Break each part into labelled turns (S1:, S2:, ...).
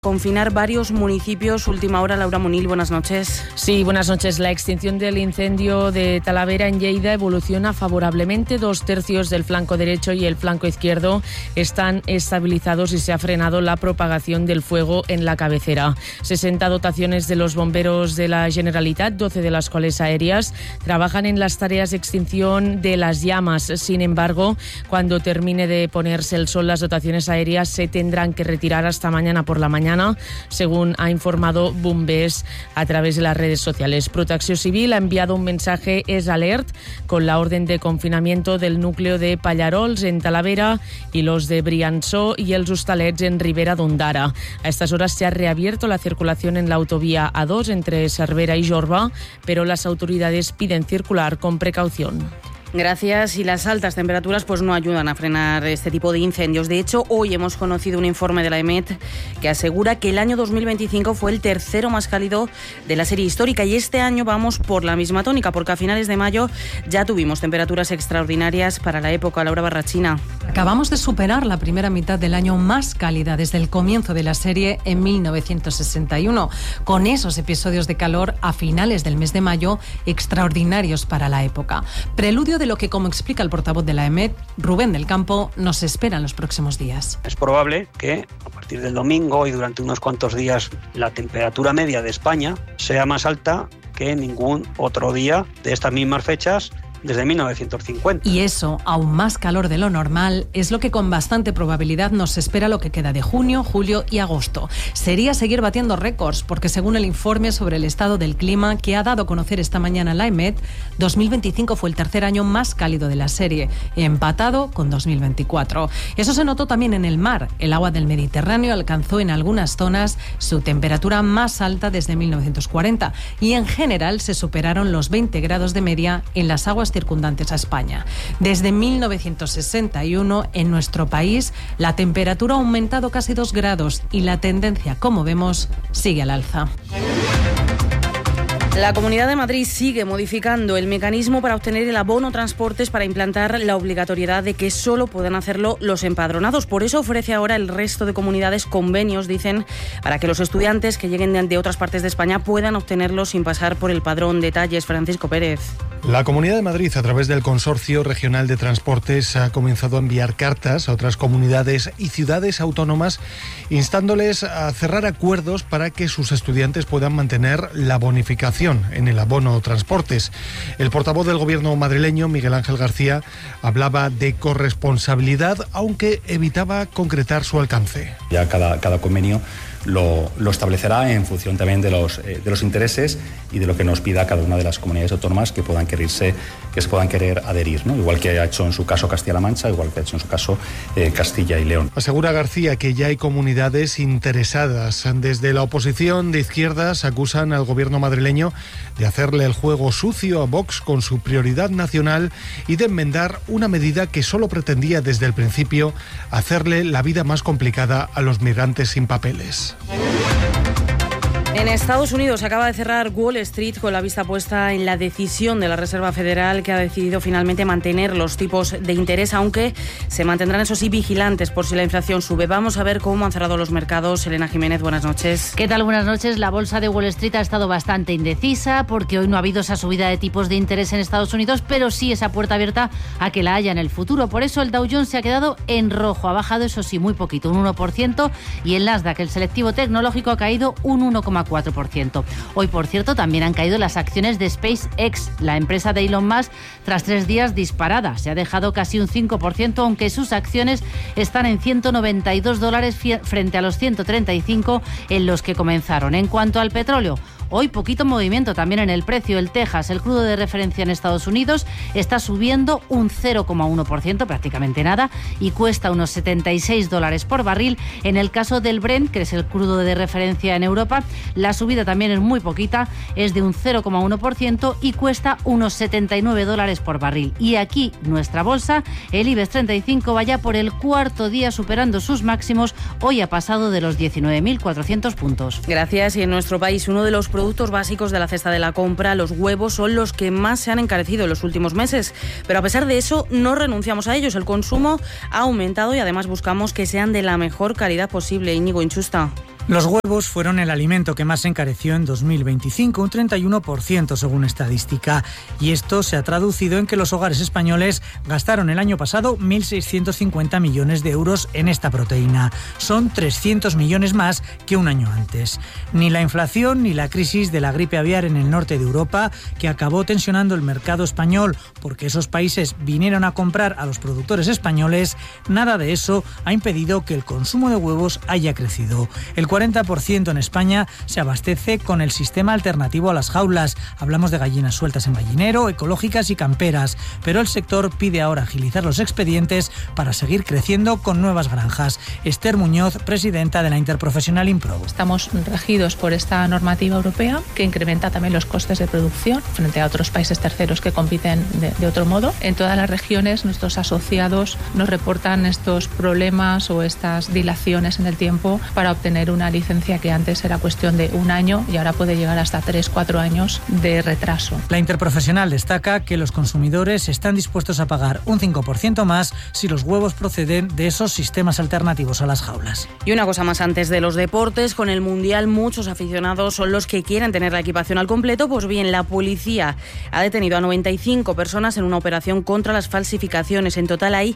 S1: Confinar varios municipios. Última hora, Laura Monil, buenas noches.
S2: Sí, buenas noches. La extinción del incendio de Talavera en Lleida evoluciona favorablemente. 2/3 del flanco derecho y el flanco izquierdo están estabilizados y se ha frenado la propagación del fuego en la cabecera. 60 dotaciones de los bomberos de la Generalitat, 12 de las cuales aéreas, trabajan en las tareas de extinción de las llamas. Sin embargo, cuando termine de ponerse el sol, las dotaciones aéreas se tendrán que retirar hasta mañana por la mañana, según ha informado Bombers a través de las redes sociales. Protecció Civil ha enviado un mensaje alert con la orden de confinamiento del núcleo de Pallarols en Talavera y los de Briançó y els Hostalets en Ribera d'Ondara. A estas horas se ha reabierto la circulación en la autovía A2 entre Cervera y Jorba, pero las autoridades piden circular con precaución.
S1: Gracias. Y las altas temperaturas pues no ayudan a frenar este tipo de incendios. De hecho, hoy hemos conocido un informe de la EMET que asegura que el año 2025 fue el tercero más cálido de la serie histórica, y este año vamos por la misma tónica, porque a finales de mayo ya tuvimos temperaturas extraordinarias para la época. Laura Barrachina.
S3: Acabamos de superar la primera mitad del año más cálida desde el comienzo de la serie en 1961, con esos episodios de calor a finales del mes de mayo extraordinarios para la época. Preludio de lo que, como explica el portavoz de la EMET, Rubén del Campo, nos espera en los próximos días.
S4: Es probable que a partir del domingo y durante unos cuantos días la temperatura media de España sea más alta que ningún otro día de estas mismas fechas desde 1950.
S3: Y eso, aún más calor de lo normal, es lo que con bastante probabilidad nos espera lo que queda de junio, julio y agosto. Sería seguir batiendo récords, porque según el informe sobre el estado del clima que ha dado a conocer esta mañana la EMET, 2025 fue el tercer año más cálido de la serie, empatado con 2024. Eso se notó también en el mar. El agua del Mediterráneo alcanzó en algunas zonas su temperatura más alta desde 1940 y en general se superaron los 20 grados de media en las aguas circundantes a España. Desde 1961, en nuestro país, la temperatura ha aumentado casi 2 grados y la tendencia, como vemos, sigue al alza.
S1: La Comunidad de Madrid sigue modificando el mecanismo para obtener el abono transportes para implantar la obligatoriedad de que solo puedan hacerlo los empadronados. Por eso ofrece ahora el resto de comunidades convenios, dicen, para que los estudiantes que lleguen de otras partes de España puedan obtenerlo sin pasar por el padrón. Detalles, Francisco Pérez.
S5: La Comunidad de Madrid, a través del Consorcio Regional de Transportes, ha comenzado a enviar cartas a otras comunidades y ciudades autónomas instándoles a cerrar acuerdos para que sus estudiantes puedan mantener la bonificación en el abono transportes. El portavoz del Gobierno madrileño, Miguel Ángel García, hablaba de corresponsabilidad, aunque evitaba concretar su alcance.
S6: Ya cada convenio lo establecerá en función también de los intereses y de lo que nos pida cada una de las comunidades autónomas que se puedan querer adherir, ¿no? Igual que ha hecho en su caso Castilla-La Mancha, igual que ha hecho en su caso Castilla y León.
S5: Asegura García que ya hay comunidades interesadas. Desde la oposición de izquierdas acusan al gobierno madrileño de hacerle el juego sucio a Vox con su prioridad nacional y de enmendar una medida que solo pretendía desde el principio hacerle la vida más complicada a los migrantes sin papeles.
S1: En Estados Unidos acaba de cerrar Wall Street con la vista puesta en la decisión de la Reserva Federal, que ha decidido finalmente mantener los tipos de interés, aunque se mantendrán, eso sí, vigilantes por si la inflación sube. Vamos a ver cómo han cerrado los mercados. Elena Jiménez, buenas noches.
S7: ¿Qué tal? Buenas noches. La bolsa de Wall Street ha estado bastante indecisa porque hoy no ha habido esa subida de tipos de interés en Estados Unidos, pero sí esa puerta abierta a que la haya en el futuro. Por eso el Dow Jones se ha quedado en rojo. Ha bajado, eso sí, muy poquito, un 1%, y el Nasdaq, el selectivo tecnológico, ha caído un 1,4%. Hoy, por cierto, también han caído las acciones de SpaceX, la empresa de Elon Musk, tras 3 días disparada. Se ha dejado casi un 5%, aunque sus acciones están en $192 frente a los 135 en los que comenzaron. En cuanto al petróleo, hoy poquito movimiento también en el precio. El Texas, el crudo de referencia en Estados Unidos, está subiendo un 0,1%, prácticamente nada, y cuesta unos $76 por barril. En el caso del Brent, que es el crudo de referencia en Europa, la subida también es muy poquita, es de un 0,1% y cuesta unos $79 por barril. Y aquí nuestra bolsa, el IBEX 35, vaya por el cuarto día superando sus máximos. Hoy ha pasado de los 19.400 puntos.
S1: Gracias. Y en nuestro país, uno de los productos básicos de la cesta de la compra, los huevos, son los que más se han encarecido en los últimos meses. Pero a pesar de eso, no renunciamos a ellos. El consumo ha aumentado y además buscamos que sean de la mejor calidad posible. Íñigo Inchusta.
S8: Los huevos fueron el alimento que más se encareció en 2025, un 31% según estadística. Y esto se ha traducido en que los hogares españoles gastaron el año pasado 1.650 millones de euros en esta proteína. Son 300 millones más que un año antes. Ni la inflación ni la crisis de la gripe aviar en el norte de Europa, que acabó tensionando el mercado español porque esos países vinieron a comprar a los productores españoles, nada de eso ha impedido que el consumo de huevos haya crecido. El 40% en España se abastece con el sistema alternativo a las jaulas. Hablamos de gallinas sueltas en gallinero, ecológicas y camperas, pero el sector pide ahora agilizar los expedientes para seguir creciendo con nuevas granjas. Esther Muñoz, presidenta de la Interprofesional Improbo.
S9: Estamos regidos por esta normativa europea que incrementa también los costes de producción frente a otros países terceros que compiten de otro modo. En todas las regiones nuestros asociados nos reportan estos problemas o estas dilaciones en el tiempo para obtener una licencia que antes era cuestión de un año y ahora puede llegar hasta 3-4 años de retraso.
S8: La Interprofesional destaca que los consumidores están dispuestos a pagar un 5% más si los huevos proceden de esos sistemas alternativos a las jaulas.
S1: Y una cosa más antes de los deportes, con el Mundial muchos aficionados son los que quieren tener la equipación al completo. Pues bien, la policía ha detenido a 95 personas en una operación contra las falsificaciones. En total hay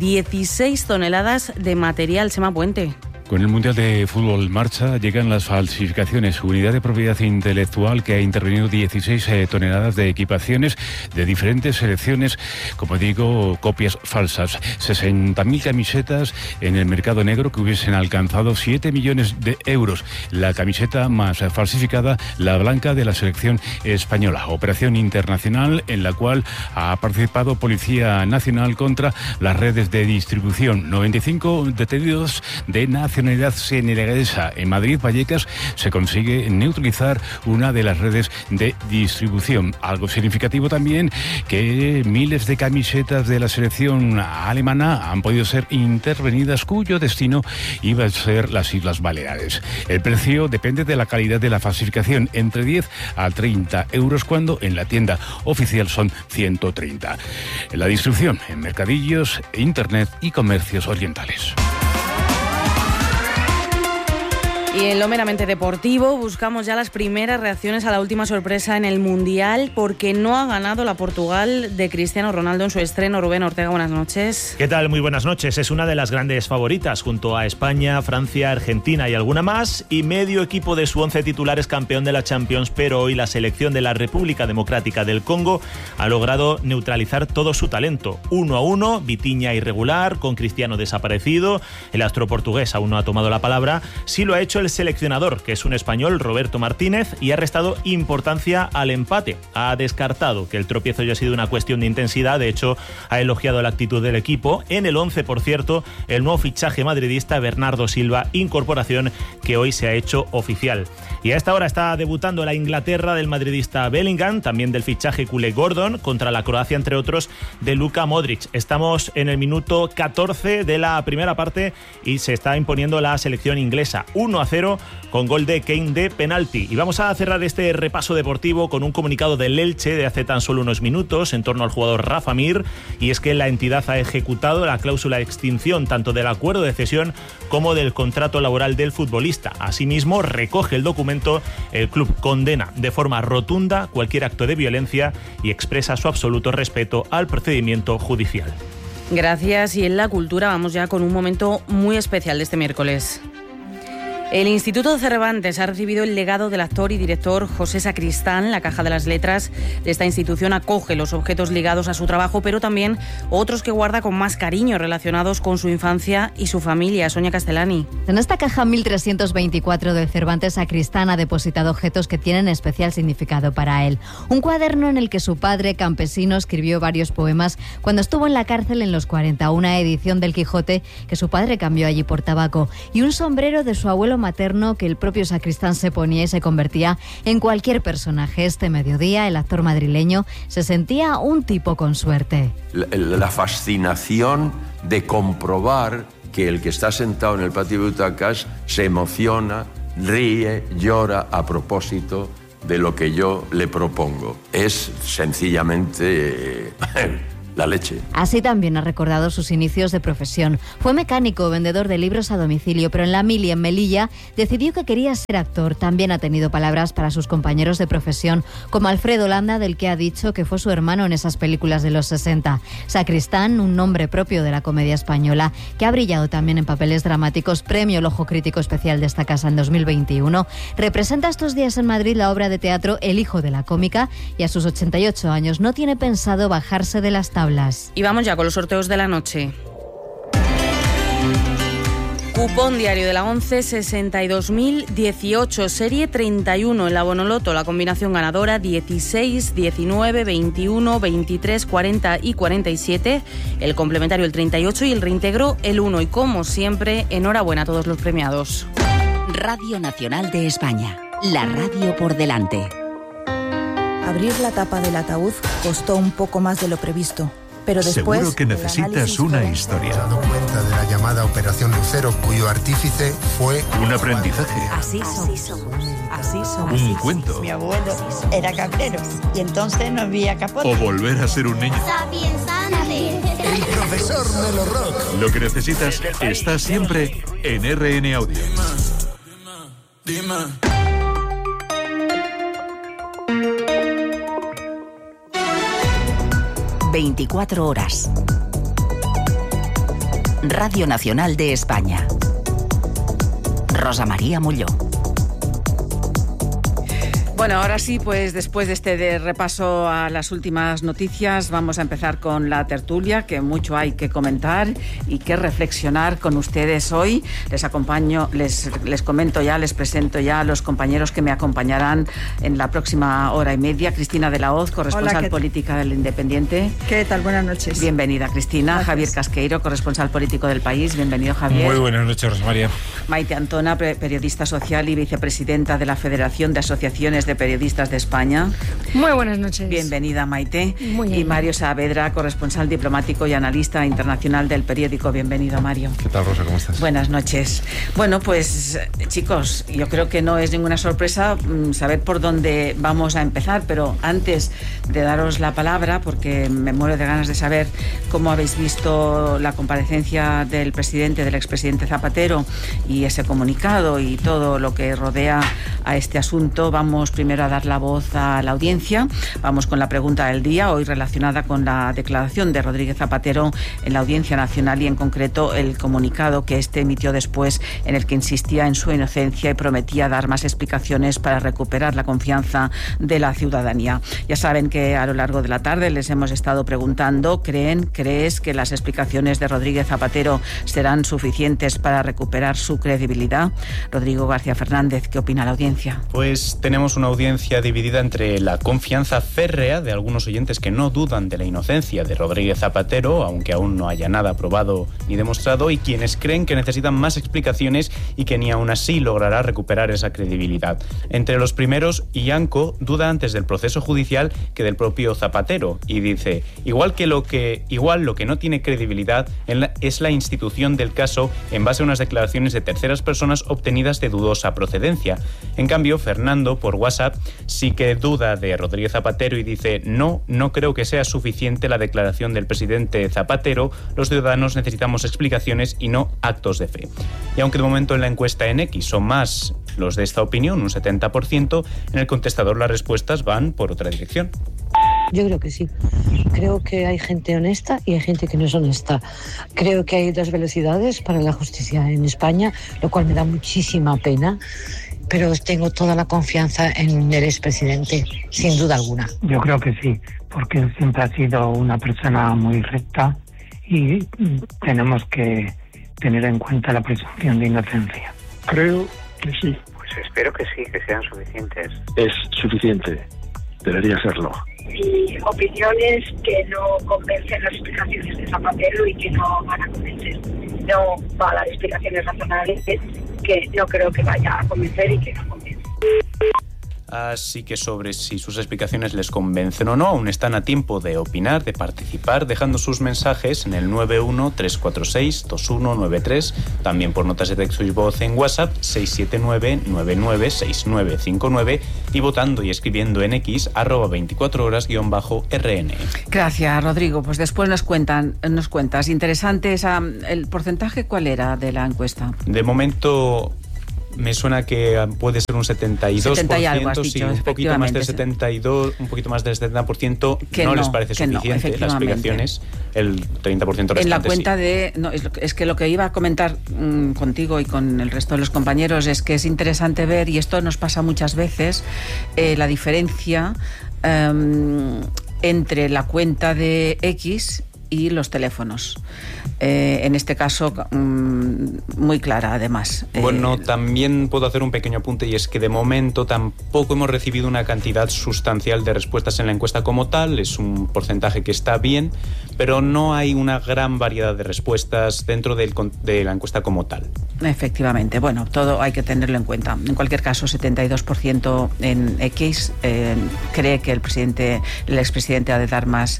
S1: 16 toneladas de material. Sema Puente.
S10: Con el Mundial de Fútbol en marcha llegan las falsificaciones. Unidad de Propiedad Intelectual que ha intervenido 16 toneladas de equipaciones de diferentes selecciones, como digo, copias falsas. 60.000 camisetas en el mercado negro que hubiesen alcanzado 7 millones de euros. La camiseta más falsificada, la blanca de la selección española. Operación internacional en la cual ha participado Policía Nacional contra las redes de distribución. 95 detenidos de nacionalidad senegalesa. En Madrid, Vallecas, se consigue neutralizar una de las redes de distribución. Algo significativo también que miles de camisetas de la selección alemana han podido ser intervenidas, cuyo destino iba a ser las Islas Baleares. El precio depende de la calidad de la falsificación, entre 10 a 30 euros, cuando en la tienda oficial son 130. En la distribución, en mercadillos, internet y comercios orientales.
S1: Y en lo meramente deportivo buscamos ya las primeras reacciones a la última sorpresa en el Mundial, porque no ha ganado la Portugal de Cristiano Ronaldo en su estreno. Rubén Ortega, buenas noches.
S11: ¿Qué tal? Muy buenas noches. Es una de las grandes favoritas, junto a España, Francia, Argentina y alguna más, y medio equipo de su 11 titular es campeón de la Champions, pero hoy la selección de la República Democrática del Congo ha logrado neutralizar todo su talento. 1-1, Vitinha irregular, con Cristiano desaparecido, el astro portugués aún no ha tomado la palabra, sí lo ha hecho el seleccionador, que es un español, Roberto Martínez, y ha restado importancia al empate. Ha descartado que el tropiezo haya sido una cuestión de intensidad. De hecho, ha elogiado la actitud del equipo. En el 11, por cierto, el nuevo fichaje madridista Bernardo Silva, incorporación que hoy se ha hecho oficial. Y a esta hora está debutando la Inglaterra del madridista Bellingham, también del fichaje culé Gordon, contra la Croacia, entre otros, de Luka Modric. Estamos en el minuto 14 de la primera parte y se está imponiendo la selección inglesa 1-0 con gol de Kane de penalti. Y vamos a cerrar este repaso deportivo con un comunicado del Elche de hace tan solo unos minutos en torno al jugador Rafa Mir, y es que la entidad ha ejecutado la cláusula de extinción tanto del acuerdo de cesión como del contrato laboral del futbolista. Asimismo, recoge el documento, el club condena de forma rotunda cualquier acto de violencia y expresa su absoluto respeto al procedimiento judicial.
S1: Gracias. Y en la cultura vamos ya con un momento muy especial de este miércoles. El Instituto Cervantes ha recibido el legado del actor y director José Sacristán. La Caja de las Letras de esta institución acoge los objetos ligados a su trabajo, pero también otros que guarda con más cariño relacionados con su infancia y su familia. Sonia Castellani.
S12: En esta caja 1324 del Cervantes, Sacristán ha depositado objetos que tienen especial significado para él. Un cuaderno en el que su padre, campesino, escribió varios poemas cuando estuvo en la cárcel en los 40, una edición del Quijote que su padre cambió allí por tabaco, y un sombrero de su abuelo materno que el propio Sacristán se ponía y se convertía en cualquier personaje. Este mediodía el actor madrileño se sentía un tipo con suerte.
S13: La fascinación de comprobar que el que está sentado en el patio de butacas se emociona, ríe, llora a propósito de lo que yo le propongo. Es sencillamente la leche.
S12: Así también ha recordado sus inicios de profesión. Fue mecánico, vendedor de libros a domicilio, pero en la mili, en Melilla, decidió que quería ser actor. También ha tenido palabras para sus compañeros de profesión, como Alfredo Landa, del que ha dicho que fue su hermano en esas películas de los 60. Sacristán, un nombre propio de la comedia española, que ha brillado también en papeles dramáticos, premio El Ojo Crítico Especial de esta casa en 2021, representa estos días en Madrid la obra de teatro El Hijo de la Cómica y a sus 88 años no tiene pensado bajarse de las tablas.
S1: Y vamos ya con los sorteos de la noche. Cupón diario de la 11, 62.018, serie 31 en la Bonoloto, la combinación ganadora 16, 19, 21, 23, 40 y 47, el complementario el 38 y el reintegro el 1. Y como siempre, enhorabuena a todos los premiados.
S14: Radio Nacional de España, la radio por delante.
S15: Abrir la tapa del ataúd costó un poco más de lo previsto. Pero después,
S16: seguro que necesitas una historia.
S17: Se ha dado cuenta de la llamada Operación Lucero, cuyo artífice fue
S16: un aprendizaje.
S15: Así somos.
S16: Un cuento.
S18: Mi abuelo era cabrero y entonces no había capote.
S16: O volver a ser un niño.
S17: El profesor Melo Rock.
S16: Lo que necesitas está siempre en RN Audio.
S19: Dime.
S14: 24 horas. Radio Nacional de España. Rosa María Molló.
S20: Bueno, ahora sí, pues después de este repaso a las últimas noticias, vamos a empezar con la tertulia, que mucho hay que comentar y que reflexionar con ustedes hoy. Les acompaño, les comento ya, les presento ya a los compañeros que me acompañarán en la próxima hora y media. Cristina de la Hoz, corresponsal política del Independiente.
S15: ¿Qué tal? Buenas noches.
S20: Bienvenida, Cristina. Gracias. Javier Casqueiro, corresponsal político del País. Bienvenido, Javier.
S21: Muy buenas noches, Rosa María.
S20: Maite Antona, periodista social y vicepresidenta de la Federación de Asociaciones de Periodistas de España.
S22: Muy buenas noches.
S20: Bienvenida, Maite.
S22: Muy bien.
S20: Y Mario Saavedra, corresponsal diplomático y analista internacional del periódico. Bienvenido, Mario.
S21: ¿Qué tal, Rosa? ¿Cómo estás?
S20: Buenas noches. Bueno, pues chicos, yo creo que no es ninguna sorpresa saber por dónde vamos a empezar, pero antes de daros la palabra, porque me muero de ganas de saber cómo habéis visto la comparecencia del expresidente Zapatero y ese comunicado y todo lo que rodea a este asunto, vamos primero a dar la voz a la audiencia. Vamos con la pregunta del día, hoy relacionada con la declaración de Rodríguez Zapatero en la Audiencia Nacional y en concreto el comunicado que emitió después, en el que insistía en su inocencia y prometía dar más explicaciones para recuperar la confianza de la ciudadanía. Ya saben que a lo largo de la tarde les hemos estado preguntando, ¿crees que las explicaciones de Rodríguez Zapatero serán suficientes para recuperar su credibilidad? Rodrigo García Fernández, ¿qué opina la audiencia?
S23: Pues tenemos una audiencia dividida entre la confianza férrea de algunos oyentes que no dudan de la inocencia de Rodríguez Zapatero, aunque aún no haya nada probado ni demostrado, y quienes creen que necesitan más explicaciones y que ni aún así logrará recuperar esa credibilidad. Entre los primeros, Ianco duda antes del proceso judicial que del propio Zapatero y dice, igual lo que no tiene credibilidad es la institución del caso en base a unas declaraciones de terceras personas obtenidas de dudosa procedencia. En cambio, Fernando, por WhatsApp, sí que duda de Rodríguez Zapatero y dice, no creo que sea suficiente la declaración del presidente Zapatero, los ciudadanos necesitamos explicaciones y no actos de fe. Y aunque de momento en la encuesta en X son más los de esta opinión, un 70%, en el contestador las respuestas van por otra dirección.
S24: Yo creo que sí. Creo que hay gente honesta y hay gente que no es honesta. Creo que hay dos velocidades para la justicia en España, lo cual me da muchísima pena, pero tengo toda la confianza en el expresidente, sin duda alguna.
S25: Yo creo que sí, porque él siempre ha sido una persona muy recta y tenemos que tener en cuenta la presunción de inocencia.
S26: Creo que sí.
S27: Pues espero que sí, que sean suficientes.
S26: Es suficiente. Debería serlo.
S28: Mi opinión es que no convencen las explicaciones de Zapatero y que no van a convencer. No va a dar explicaciones razonables que no creo que vaya a convencer y que no convence.
S23: Así que sobre si sus explicaciones les convencen o no, aún están a tiempo de opinar, de participar, dejando sus mensajes en el 91-346-2193, también por notas de texto y voz en WhatsApp 679-996959 y votando y escribiendo en X @24horas_RN.
S20: Gracias, Rodrigo. Pues después nos cuentas. Interesante el porcentaje, ¿cuál era de la encuesta?
S23: De momento me suena que puede ser un 72%,
S20: 70 y algo, has dicho,
S23: sí, un poquito más del 72, un poquito más del 70%, no les parece suficiente las explicaciones, el 30% restante.
S20: En la cuenta es que lo que iba a comentar contigo y con el resto de los compañeros es que es interesante ver, y esto nos pasa muchas veces, la diferencia entre la cuenta de X y los teléfonos. En este caso, muy clara, además.
S23: Bueno, también puedo hacer un pequeño apunte, y es que de momento tampoco hemos recibido una cantidad sustancial de respuestas en la encuesta como tal. Es un porcentaje que está bien, pero no hay una gran variedad de respuestas dentro de la encuesta como tal.
S20: Efectivamente, bueno, todo hay que tenerlo en cuenta. En cualquier caso, 72% en X cree que el expresidente ha de dar más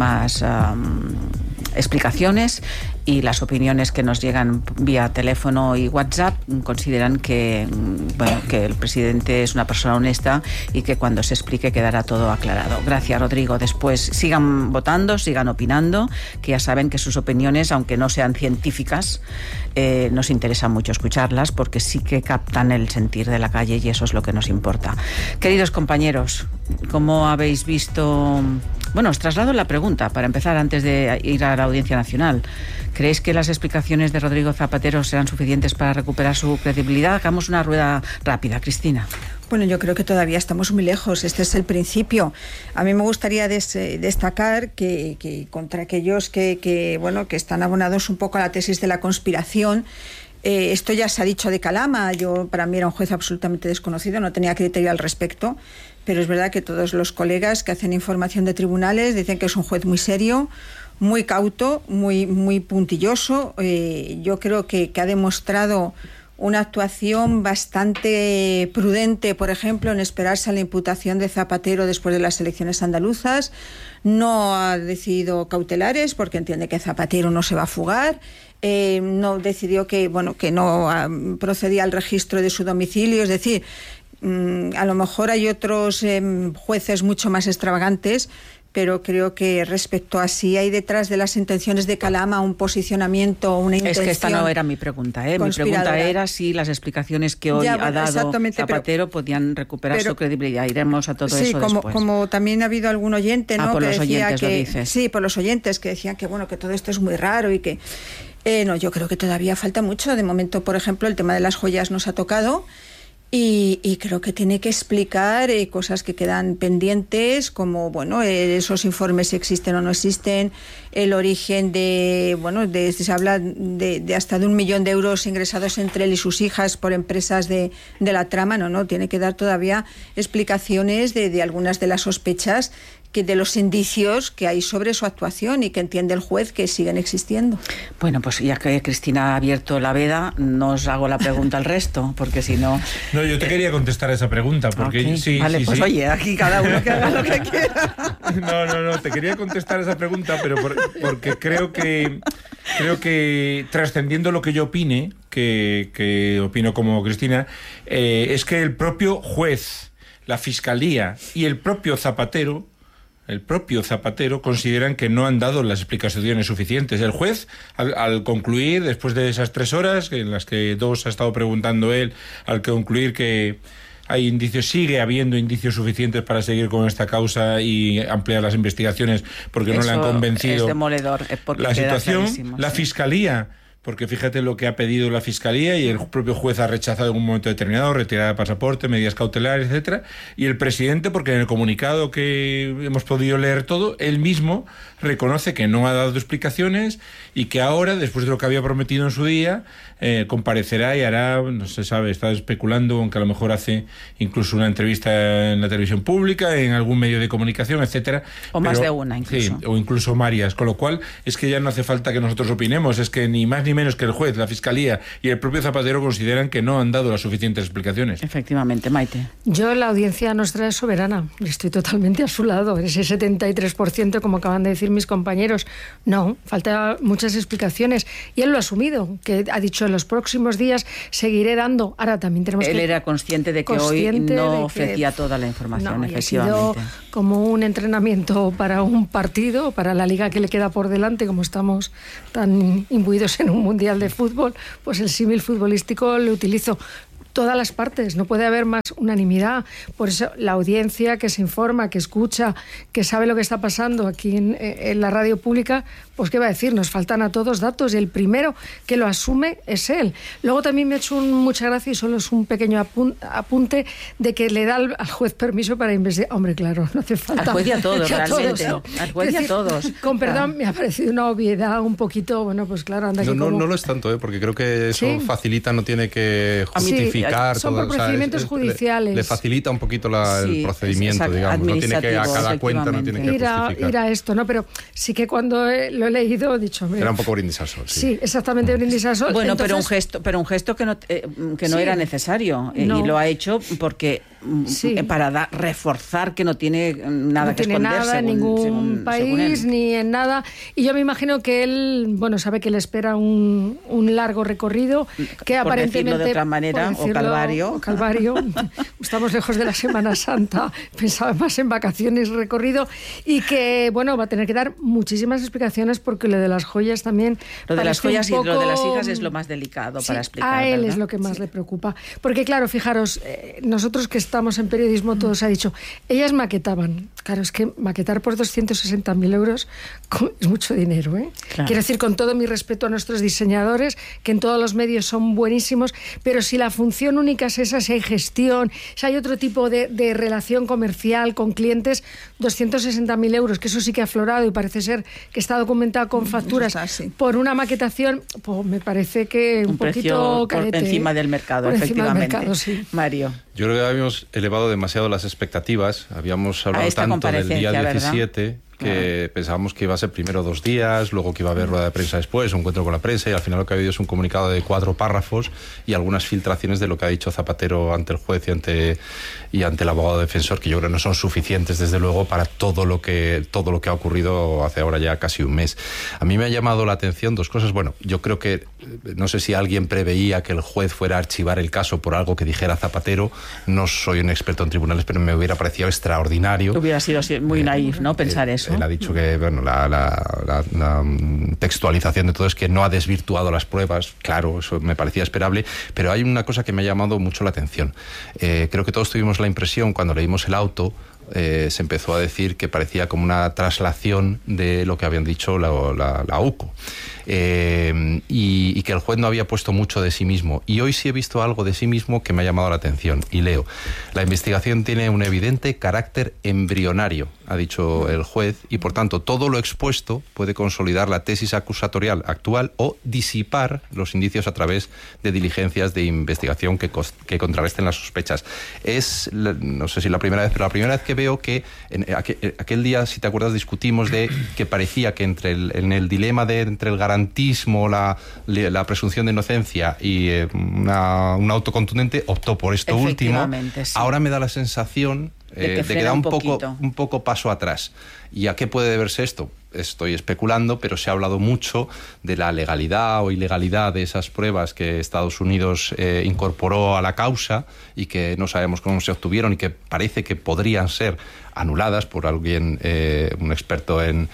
S20: explicaciones, y las opiniones que nos llegan vía teléfono y WhatsApp consideran que el presidente es una persona honesta y que cuando se explique quedará todo aclarado. Gracias, Rodrigo. Después sigan votando, sigan opinando, que ya saben que sus opiniones, aunque no sean científicas, nos interesa mucho escucharlas, porque sí que captan el sentir de la calle, y eso es lo que nos importa. Queridos compañeros, ¿cómo habéis visto? Bueno, os traslado la pregunta para empezar, antes de ir a la Audiencia Nacional. ¿Creéis que las explicaciones de Rodrigo Zapatero serán suficientes para recuperar su credibilidad? Hagamos una rueda rápida, Cristina.
S2: Bueno, yo creo que todavía estamos muy lejos. Este es el principio. A mí me gustaría destacar que contra aquellos que están abonados un poco a la tesis de la conspiración, esto ya se ha dicho de Calama. Para mí era un juez absolutamente desconocido, no tenía criterio al respecto, pero es verdad que todos los colegas que hacen información de tribunales dicen que es un juez muy serio, muy cauto, muy puntilloso. Yo creo que ha demostrado una actuación bastante prudente, por ejemplo, en esperarse a la imputación de Zapatero después de las elecciones andaluzas. No ha decidido cautelares porque entiende que Zapatero no se va a fugar. No decidió que no procedía al registro de su domicilio. Es decir, a lo mejor hay otros jueces mucho más extravagantes, pero creo que respecto a si hay detrás de las intenciones de Calama un posicionamiento, una intención...
S20: Es que esta no era mi pregunta, Mi pregunta era si las explicaciones que hoy ha dado Zapatero podían recuperar su credibilidad. Iremos a todo eso después.
S2: Como también ha habido algún oyente, ¿no?
S20: Por
S2: que
S20: los
S2: decía
S20: oyentes
S2: que,
S20: lo dices.
S2: Sí, por los oyentes, que decían que todo esto es muy raro y que... no, yo creo que todavía falta mucho. De momento, por ejemplo, el tema de las joyas nos ha tocado. Y creo que tiene que explicar cosas que quedan pendientes, como esos informes si existen o no existen, el origen se habla de hasta de 1 millón de euros ingresados entre él y sus hijas por empresas de la trama. No, tiene que dar todavía explicaciones de algunas de las sospechas, de los indicios que hay sobre su actuación y que entiende el juez que siguen existiendo.
S20: Bueno, pues ya que Cristina ha abierto la veda, no os hago la pregunta al resto, porque si no...
S3: No, yo te quería contestar a esa pregunta, porque
S20: okay.
S3: sí,
S20: vale,
S3: sí,
S20: pues
S3: sí.
S20: Oye, aquí cada uno que haga lo que quiera.
S3: No, te quería contestar a esa pregunta, pero porque creo que trascendiendo lo que yo opine, que opino como Cristina, es que el propio juez, la Fiscalía y el propio Zapatero consideran que no han dado las explicaciones suficientes. El juez, al concluir, después de esas 3 horas, en las que 2 ha estado preguntando él, al concluir que hay indicios, sigue habiendo indicios suficientes para seguir con esta causa y ampliar las investigaciones, porque no le han convencido.
S20: Es demoledor, porque
S3: la situación,
S20: clarísimo,
S3: la Fiscalía... Porque fíjate lo que ha pedido la Fiscalía, y el propio juez ha rechazado en un momento determinado, retirada de pasaporte, medidas cautelares, etcétera. Y el presidente, porque en el comunicado que hemos podido leer todo, él mismo reconoce que no ha dado explicaciones y que ahora, después de lo que había prometido en su día, comparecerá y hará, no se sabe, está especulando, aunque a lo mejor hace incluso una entrevista en la televisión pública, en algún medio de comunicación, etcétera.
S20: Más de una, incluso.
S3: Sí, o incluso varias. Con lo cual, es que ya no hace falta que nosotros opinemos, es que ni más ni ni menos que el juez, la Fiscalía y el propio Zapatero consideran que no han dado las suficientes explicaciones.
S20: Efectivamente, Maite.
S4: Yo, la audiencia nuestra es soberana. Estoy totalmente a su lado. Ese 73%, como acaban de decir mis compañeros. No, falta muchas explicaciones. Y él lo ha asumido, que ha dicho en los próximos días seguiré dando. Ahora también tenemos
S20: él era consciente de que hoy no ofrecía toda la información, efectivamente.
S4: Ha sido como un entrenamiento para un partido, para la liga que le queda por delante, como estamos tan imbuidos en un mundial de fútbol, pues el símil futbolístico lo utilizo. Todas las partes, no puede haber más unanimidad. Por eso la audiencia que se informa, que escucha, que sabe lo que está pasando aquí en la radio pública, pues ¿qué va a decir? Nos faltan a todos datos y el primero que lo asume es él. Luego también me ha hecho mucha gracia, y solo es un pequeño apunte, de que le da al juez permiso para investigar. Hombre, claro, no hace falta.
S20: Al juez y a todos, realmente.
S4: ¿No?
S20: Al juez y a todos.
S4: Con perdón, me ha parecido una obviedad un poquito, bueno, pues claro, anda
S5: no lo es tanto, porque creo que eso facilita, no tiene que justificar.
S4: Son por procedimientos judiciales.
S5: Le facilita un poquito el procedimiento, digamos. No tiene que, a cada cuenta no tiene que justificar.
S4: Ir a esto, ¿no? Pero sí que cuando lo he leído he dicho...
S5: Era un poco brindis al sol.
S4: Sí, exactamente, brindis al sol.
S20: Bueno, entonces, pero un gesto que no era necesario. No. Y lo ha hecho porque para reforzar que no tiene nada que esconder.
S4: No tiene nada en ningún país, ni en nada. Y yo me imagino que él, bueno, sabe que le espera un largo recorrido, que
S20: por
S4: aparentemente...
S20: decirlo de otra manera, o
S4: Calvario. Estamos lejos de la Semana Santa, pensaba más en vacaciones, recorrido, y que, bueno, va a tener que dar muchísimas explicaciones, porque lo de las joyas también...
S20: Lo de las joyas y lo de las hijas es lo más delicado para explicar.
S4: A él,
S20: ¿verdad?
S4: Es lo que más le preocupa. Porque, claro, fijaros, nosotros que estamos en periodismo, todo se ha dicho, ellas maquetaban. Claro, es que maquetar por 260.000 euros es mucho dinero, ¿eh? Claro. Quiero decir, con todo mi respeto a nuestros diseñadores, que en todos los medios son buenísimos, pero si la función única es esa, si hay gestión, si hay otro tipo de relación comercial con clientes, 260.000 euros, que eso sí que ha aflorado y parece ser que está documentado con facturas por una maquetación, pues me parece que un poquito
S20: por encima del mercado, efectivamente. Mario.
S5: Yo creo que habíamos elevado demasiado las expectativas, habíamos hablado tanto del día 17... ¿verdad? Que pensábamos que iba a ser primero 2 días, luego que iba a haber rueda de prensa después, un encuentro con la prensa, y al final lo que ha habido es un comunicado de 4 párrafos y algunas filtraciones de lo que ha dicho Zapatero ante el juez y ante el abogado defensor, que yo creo que no son suficientes, desde luego, para todo lo que ha ocurrido hace ahora ya casi un mes. A mí me ha llamado la atención 2 cosas. Bueno, yo creo que, no sé si alguien preveía que el juez fuera a archivar el caso por algo que dijera Zapatero. No soy un experto en tribunales, pero me hubiera parecido extraordinario.
S20: Hubiera sido muy naif, ¿no?, pensar eso.
S5: Él ha dicho que, bueno, la textualización de todo es que no ha desvirtuado las pruebas. Claro, eso me parecía esperable, pero hay una cosa que me ha llamado mucho la atención. Creo que todos tuvimos la impresión, cuando leímos el auto, se empezó a decir que parecía como una traslación de lo que habían dicho la UCO. Y que el juez no había puesto mucho de sí mismo. Y hoy sí he visto algo de sí mismo que me ha llamado la atención. Y leo: la investigación tiene un evidente carácter embrionario, ha dicho el juez, y por tanto todo lo expuesto puede consolidar la tesis acusatorial actual o disipar los indicios a través de diligencias de investigación que contrarresten las sospechas. No sé si la primera vez, pero la primera vez que veo que aquel día, si te acuerdas, discutimos de que parecía que en el dilema entre el garantismo, la presunción de inocencia y un auto contundente, optó por esto último. Sí. Ahora me da la sensación de que da un poco paso atrás. ¿Y a qué puede deberse esto? Estoy especulando, pero se ha hablado mucho de la legalidad o ilegalidad de esas pruebas que Estados Unidos incorporó a la causa y que no sabemos cómo se obtuvieron y que parece que podrían ser anuladas por alguien, un experto en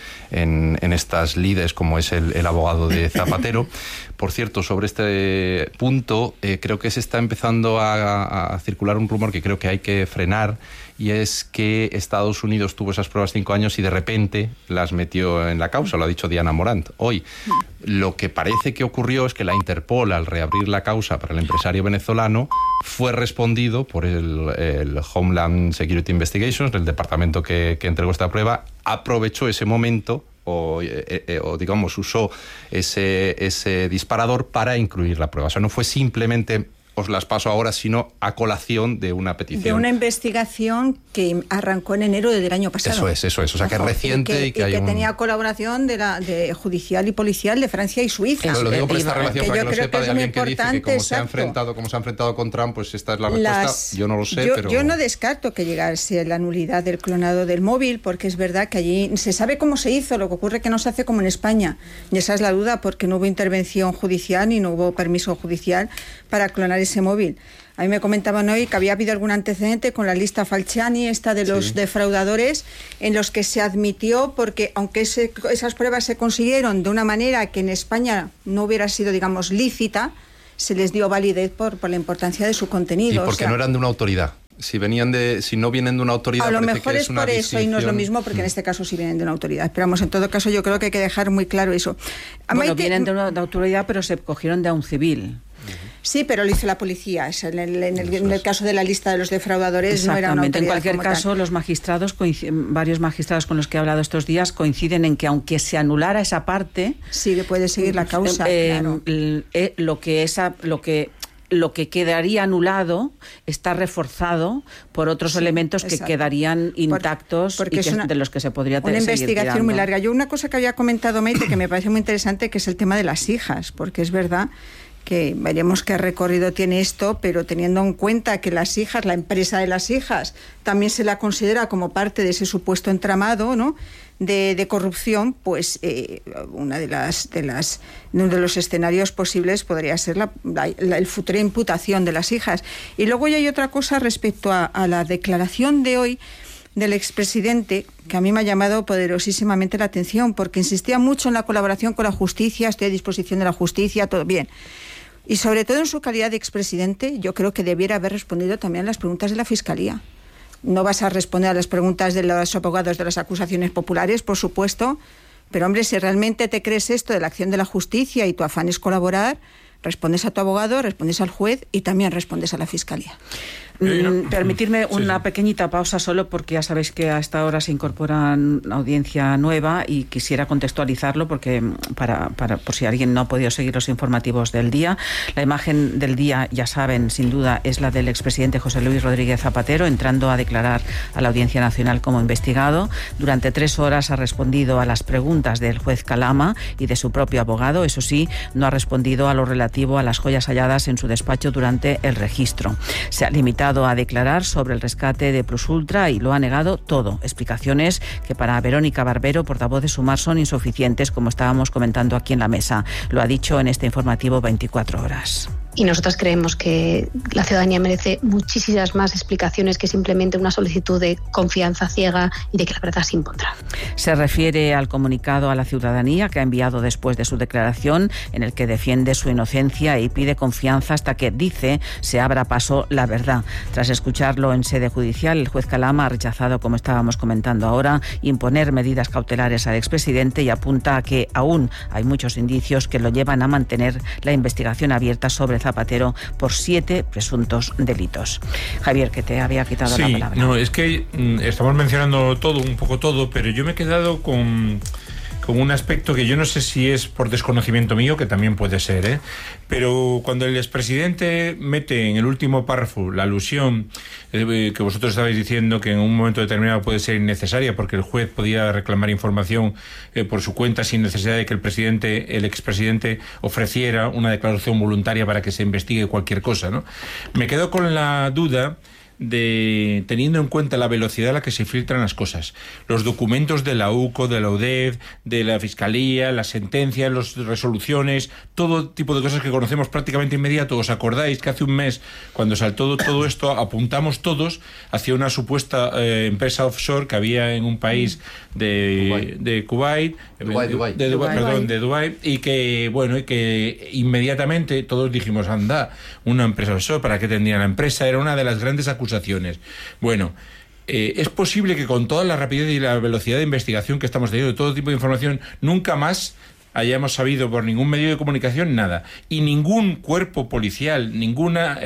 S5: estas lides, como es el abogado de Zapatero. Por cierto, sobre este punto, creo que se está empezando a circular un rumor que creo que hay que frenar, y es que Estados Unidos tuvo esas pruebas 5 años y de repente las metió en la causa, lo ha dicho Diana Morant hoy. Lo que parece que ocurrió es que la Interpol, al reabrir la causa para el empresario venezolano, fue respondido por el Homeland Security Investigations, el departamento que entregó esta prueba, aprovechó ese momento o digamos usó ese disparador para incluir la prueba. O sea, no fue simplemente os las paso ahora, sino a colación de una petición.
S2: De una investigación que arrancó en enero del año pasado.
S5: Eso es. O sea, que es reciente y que hay
S2: tenía colaboración de judicial y policial de Francia y Suiza.
S5: Lo digo por esta relación, para que lo sepa, de alguien que dice que como se ha enfrentado con Trump, pues esta es la respuesta. Yo no lo sé, pero...
S2: Yo no descarto que llegase la nulidad del clonado del móvil, porque es verdad que allí se sabe cómo se hizo, lo que ocurre que no se hace como en España. Y esa es la duda, porque no hubo intervención judicial ni no hubo permiso judicial para clonar ese móvil. A mí me comentaban hoy que había habido algún antecedente con la lista Falciani, esta de los defraudadores, en los que se admitió, porque aunque esas pruebas se consiguieron de una manera que en España no hubiera sido, digamos, lícita, se les dio validez por la importancia de su contenido.
S5: Y porque no eran de una autoridad. Si no vienen de una autoridad,
S2: a lo mejor
S5: que
S2: es por eso y no es lo mismo, porque en este caso sí vienen de una autoridad. Esperamos, en todo caso, yo creo que hay que dejar muy claro eso.
S20: Vienen de una autoridad, pero se cogieron de un civil.
S2: Sí, pero lo hizo la policía. En el caso de la lista de los defraudadores no era una autoridad.
S20: En cualquier caso, los magistrados, varios magistrados con los que he hablado estos días, coinciden en que aunque se anulara esa parte,
S2: sí, que puede seguir la causa. Claro.
S20: Lo que quedaría anulado está reforzado por otros elementos que quedarían intactos y de los que se podría
S2: seguir tirando. Una investigación muy larga. Yo una cosa que había comentado Maite que me parece muy interesante, que es el tema de las hijas, porque es verdad que veremos qué recorrido tiene esto, pero teniendo en cuenta que las hijas, la empresa de las hijas, también se la considera como parte de ese supuesto entramado, ¿no?, de corrupción, pues uno de los escenarios posibles podría ser la futura imputación de las hijas. Y luego ya hay otra cosa respecto a la declaración de hoy del expresidente, que a mí me ha llamado poderosísimamente la atención, porque insistía mucho en la colaboración con la justicia, estoy a disposición de la justicia, todo bien. Y sobre todo en su calidad de expresidente, yo creo que debiera haber respondido también a las preguntas de la Fiscalía. No vas a responder a las preguntas de los abogados de las acusaciones populares, por supuesto, pero hombre, si realmente te crees esto de la acción de la justicia y tu afán es colaborar, respondes a tu abogado, respondes al juez y también respondes a la Fiscalía.
S20: Permitirme una pequeñita pausa solo, porque ya sabéis que a esta hora se incorpora una audiencia nueva y quisiera contextualizarlo porque por si alguien no ha podido seguir los informativos del día. La imagen del día, ya saben, sin duda, es la del expresidente José Luis Rodríguez Zapatero entrando a declarar a la Audiencia Nacional como investigado. Durante 3 horas ha respondido a las preguntas del juez Calama y de su propio abogado. Eso sí, no ha respondido a lo relativo a las joyas halladas en su despacho durante el registro. Se ha limitado a declarar sobre el rescate de Plus Ultra y lo ha negado todo. Explicaciones que para Verónica Barbero, portavoz de Sumar, son insuficientes, como estábamos comentando aquí en la mesa. Lo ha dicho en este informativo 24 horas.
S6: Y nosotras creemos que la ciudadanía merece muchísimas más explicaciones que simplemente una solicitud de confianza ciega y de que la verdad se impondrá.
S20: Se refiere al comunicado a la ciudadanía que ha enviado después de su declaración, en el que defiende su inocencia y pide confianza hasta que, dice, se abra paso la verdad. Tras escucharlo en sede judicial, el juez Calama ha rechazado, como estábamos comentando ahora, imponer medidas cautelares al expresidente y apunta a que aún hay muchos indicios que lo llevan a mantener la investigación abierta sobre Zapatero por 7 presuntos delitos. Javier, que te había quitado la palabra.
S3: No, es que estamos mencionando un poco todo, pero yo me he quedado con un aspecto que yo no sé si es por desconocimiento mío, que también puede ser, pero cuando el expresidente mete en el último párrafo la alusión que vosotros estabais diciendo que en un momento determinado puede ser innecesaria porque el juez podía reclamar información por su cuenta sin necesidad de que el expresidente ofreciera una declaración voluntaria para que se investigue cualquier cosa, ¿no? Me quedo con la duda de, teniendo en cuenta la velocidad a la que se filtran las cosas, los documentos de la UCO, de la UDEF, de la Fiscalía, las sentencias, las resoluciones, todo tipo de cosas que conocemos prácticamente inmediato. ¿Os acordáis que hace un mes, cuando saltó todo esto, apuntamos todos hacia una supuesta empresa offshore que había en un país de Kuwait, de Dubái, y que inmediatamente todos dijimos, anda, una empresa offshore, ¿para qué tendría la empresa? Era una de las grandes acusaciones. Bueno, es posible que con toda la rapidez y la velocidad de investigación que estamos teniendo, todo tipo de información, nunca más hayamos sabido por ningún medio de comunicación nada, y ningún cuerpo policial, ninguna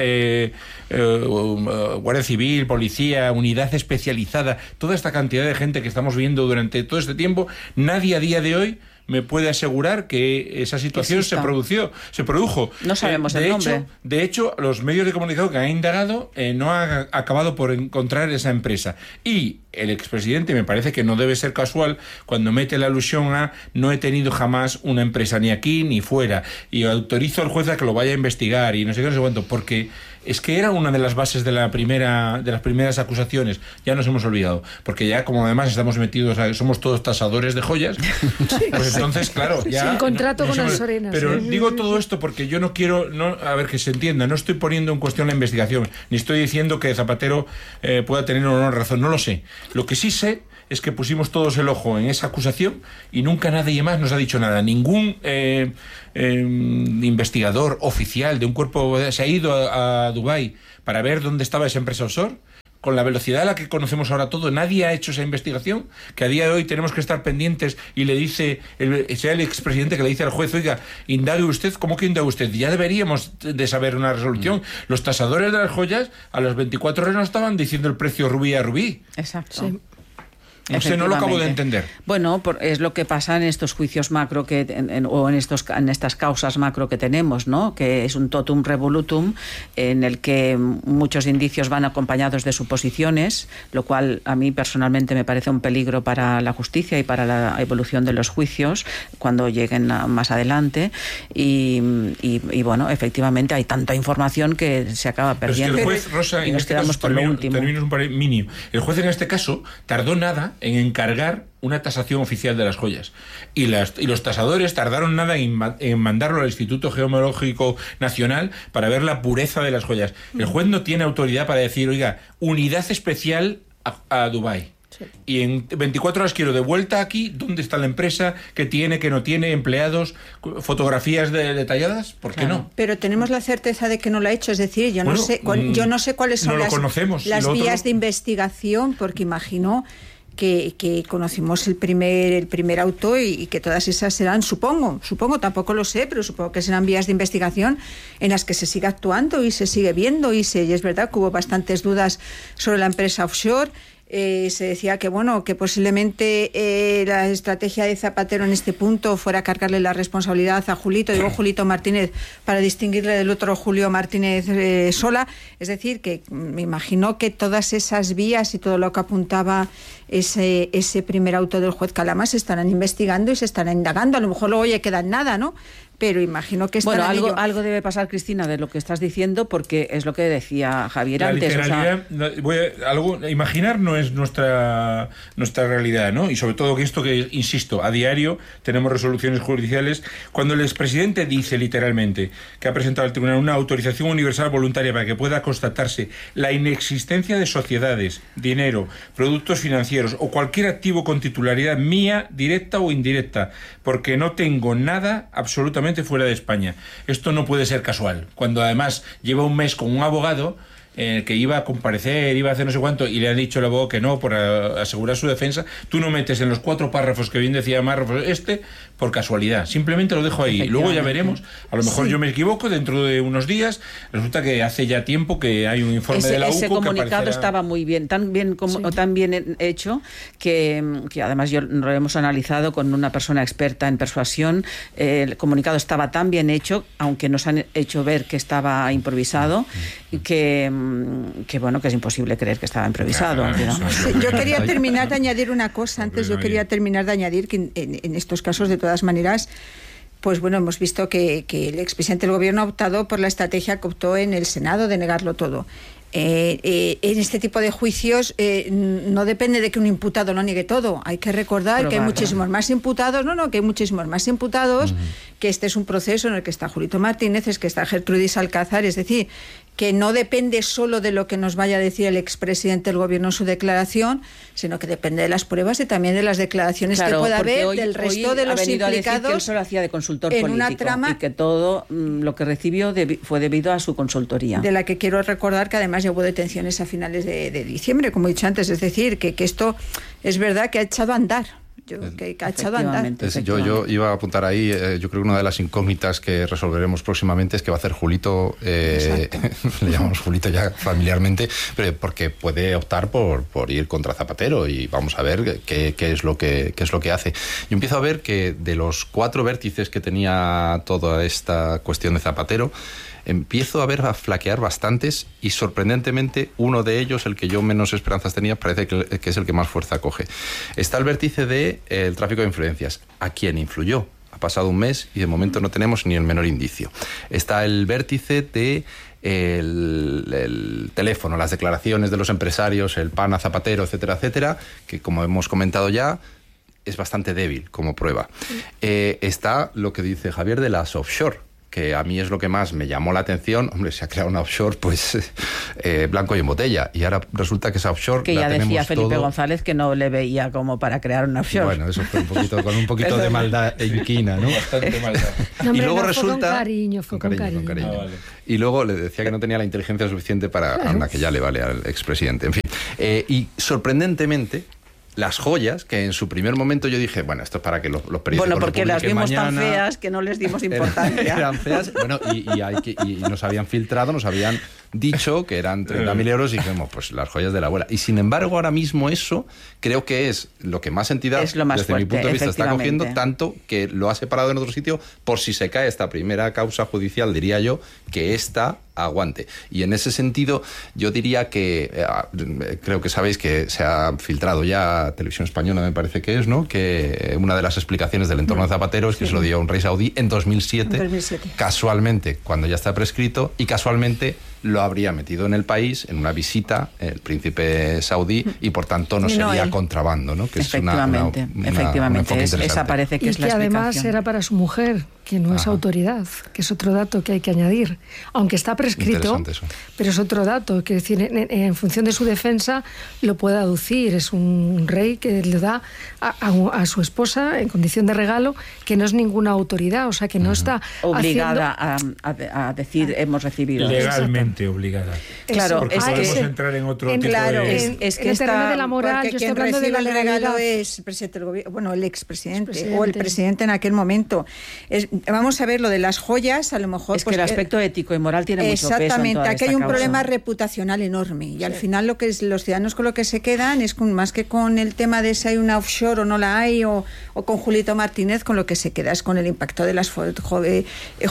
S3: Guardia Civil, policía, unidad especializada, toda esta cantidad de gente que estamos viendo durante todo este tiempo, nadie a día de hoy me puede asegurar que esa situación se produjo.
S20: No sabemos el nombre.
S3: De hecho, los medios de comunicación que han indagado no han acabado por encontrar esa empresa. Y el expresidente, me parece que no debe ser casual cuando mete la alusión a no he tenido jamás una empresa ni aquí ni fuera, y autorizo al juez a que lo vaya a investigar y no sé qué, no sé cuánto, porque es que era una de las bases de las primeras acusaciones. Ya nos hemos olvidado, porque ya como además estamos metidos, somos todos tasadores de joyas, pues entonces claro, ya
S4: sin contrato con Ansorena.
S3: Pero digo todo esto porque yo no quiero, a ver, que se entienda, no estoy poniendo en cuestión la investigación, ni estoy diciendo que Zapatero pueda tener o no razón, no lo sé. Lo que sí sé es que pusimos todos el ojo en esa acusación y nunca nadie más nos ha dicho nada. Ningún investigador oficial de un cuerpo se ha ido a Dubái para ver dónde estaba esa empresa offshore. Con la velocidad a la que conocemos ahora todo, nadie ha hecho esa investigación, que a día de hoy tenemos que estar pendientes y le dice, sea el expresidente que le dice al juez, oiga, indague usted. ¿Cómo que indague usted? Ya deberíamos de saber una resolución. Los tasadores de las joyas a las 24 horas no estaban diciendo el precio rubí a rubí.
S20: Exacto.
S4: Sí.
S3: No sé, no lo acabo de entender.
S20: Bueno, es lo que pasa en estos juicios macro o en estas causas macro que tenemos, ¿no? Que es un totum revolutum en el que muchos indicios van acompañados de suposiciones, lo cual a mí personalmente me parece un peligro para la justicia y para la evolución de los juicios cuando lleguen más adelante. Y bueno, efectivamente hay tanta información que se acaba perdiendo.
S3: Pero es que el juez, Rosa,
S20: y nos quedamos con lo último.
S3: Termino un mínimo. El juez en este caso tardó nada en encargar una tasación oficial de las joyas. Y los tasadores tardaron nada en mandarlo al Instituto Geológico Nacional para ver la pureza de las joyas. El juez no tiene autoridad para decir, oiga, unidad especial a Dubái. Sí. Y en 24 horas quiero de vuelta aquí, ¿dónde está la empresa? ¿Qué tiene, qué no tiene? ¿Empleados? ¿Fotografías detalladas? ¿Por qué no?
S2: Pero tenemos la certeza de que no lo ha hecho. Es decir, yo no sé cuáles son las vías de investigación, porque imagino que conocimos el primer auto y que todas esas serán, supongo, tampoco lo sé, pero supongo que serán vías de investigación en las que se sigue actuando y se sigue viendo y es verdad que hubo bastantes dudas sobre la empresa offshore. Se decía que que posiblemente la estrategia de Zapatero en este punto fuera cargarle la responsabilidad a Julito Martínez, para distinguirle del otro Julio Martínez Sola. Es decir, que me imagino que todas esas vías y todo lo que apuntaba ese primer auto del juez Calama se estarán investigando y se estarán indagando. A lo mejor luego ya queda en nada, ¿no? Pero imagino que
S20: algo debe pasar, Cristina, de lo que estás diciendo, porque es lo que decía Javier antes.
S3: Imaginar no es nuestra realidad, ¿no? Y sobre todo que esto que, insisto, a diario tenemos resoluciones judiciales. Cuando el expresidente dice literalmente que ha presentado al tribunal una autorización universal voluntaria para que pueda constatarse la inexistencia de sociedades, dinero, productos financieros o cualquier activo con titularidad mía, directa o indirecta, porque no tengo nada absolutamente fuera de España. Esto no puede ser casual. Cuando además lleva un mes con un abogado que iba a comparecer, iba a hacer no sé cuánto, y le ha dicho el abogado que no, por asegurar su defensa, tú no metes en los 4 párrafos que bien decía Márrafos por casualidad. Simplemente lo dejo ahí. Luego ya veremos. A lo mejor yo me equivoco, dentro de unos días resulta que hace ya tiempo que hay un informe de la UCO.
S20: Ese comunicado estaba muy bien, tan bien hecho que además lo hemos analizado con una persona experta en persuasión. El comunicado estaba tan bien hecho, aunque nos han hecho ver que estaba improvisado, que es imposible creer que estaba improvisado.
S2: Yo quería terminar de añadir una cosa antes. Yo quería terminar de añadir que en estos casos, de todas maneras, hemos visto que el expresidente del gobierno ha optado por la estrategia que optó en el Senado de negarlo todo. En este tipo de juicios no depende de que un imputado lo niegue todo. Hay que recordar que hay muchísimos más imputados, que este es un proceso en el que está Julito Martínez, que está Gertrudis Alcázar, es decir, que no depende solo de lo que nos vaya a decir el expresidente del gobierno en su declaración, sino que depende de las pruebas y también de las declaraciones que pueda haber del resto de los implicados.
S20: Que él solo hacía de consultor
S2: en
S20: político
S2: una trama,
S20: y que todo lo que recibió fue debido a su consultoría.
S2: De la que quiero recordar que además llevó detenciones a finales de diciembre, como he dicho antes, es decir, que esto es verdad que ha echado a andar. que ha echado a andar.
S5: Yo iba a apuntar ahí, yo creo que una de las incógnitas que resolveremos próximamente es que va a hacer Julito, le llamamos Julito ya familiarmente, pero porque puede optar por ir contra Zapatero, y vamos a ver qué es lo que hace. Yo empiezo a ver que de los 4 vértices que tenía toda esta cuestión de Zapatero, empiezo a flaquear bastantes, y sorprendentemente uno de ellos, el que yo menos esperanzas tenía, parece que es el que más fuerza coge. Está el vértice del tráfico de influencias. ¿A quién influyó? Ha pasado un mes y de momento no tenemos ni el menor indicio. Está el vértice de el teléfono, las declaraciones de los empresarios, el pan a Zapatero, etcétera, etcétera, que como hemos comentado ya, es bastante débil como prueba. Está lo que dice Javier de las offshore, que a mí es lo que más me llamó la atención. Hombre, se ha creado una offshore, pues, blanco y en botella. Y ahora resulta que esa offshore
S20: que ya
S5: la
S20: decía Felipe
S5: todo...
S20: González que no le veía como para crear una offshore.
S5: Bueno, eso fue con un poquito de maldad inquina, ¿no?
S3: Bastante maldad.
S4: No,
S5: y luego
S4: no,
S5: resulta...
S4: Fue con cariño.
S5: Vale. Y luego le decía que no tenía la inteligencia suficiente para... Anda, que ya le vale al expresidente. En fin. Y sorprendentemente... las joyas, que en su primer momento yo dije, bueno, esto es para que los periódicos...
S20: Bueno, porque las vimos
S5: mañana,
S20: tan feas que no les dimos importancia.
S5: Eran feas, bueno, y nos habían filtrado, nos habían dicho que eran 30.000 euros y dijimos, pues las joyas de la abuela. Y sin embargo, ahora mismo eso creo que es lo que más entidad,
S20: es lo más
S5: desde
S20: fuerte,
S5: mi punto de vista, está cogiendo, tanto que lo ha separado en otro sitio por si se cae esta primera causa judicial, diría yo, que esta aguante. Y en ese sentido, yo diría que creo que sabéis que se ha filtrado ya a Televisión Española, me parece que es, ¿no? Que una de las explicaciones del entorno de Zapatero es que se lo dio a un rey saudí en 2007, casualmente, cuando ya está prescrito, y casualmente lo habría metido en el país en una visita el príncipe saudí, y por tanto no sería contrabando, ¿no? Que
S20: efectivamente, esa parece que es la explicación.
S4: Y que además era para su mujer, que no es autoridad, que es otro dato que hay que añadir. Aunque está prescrito, pero es otro dato, que decir, en función de su defensa lo puede aducir. Es un rey que le da a su esposa en condición de regalo, que no es ninguna autoridad, o sea, que no está
S20: obligada a decir hemos recibido.
S3: Legalmente obligada.
S20: Claro,
S3: porque podemos entrar en otro tipo de...
S20: Es que
S4: en el terreno de la moral, yo estoy hablando de la
S2: el regalo es el presidente del gobierno, bueno, el expresidente o el presidente en aquel momento. Vamos a ver, lo de las joyas, a lo mejor...
S20: Es que el aspecto ético y moral tiene mucho peso.
S2: Exactamente, aquí hay un problema reputacional enorme, y al final lo que es, los ciudadanos con lo que se quedan es más que con el tema de si hay una offshore o no la hay, o con Julito Martínez, con lo que se queda es con el impacto de las joyas.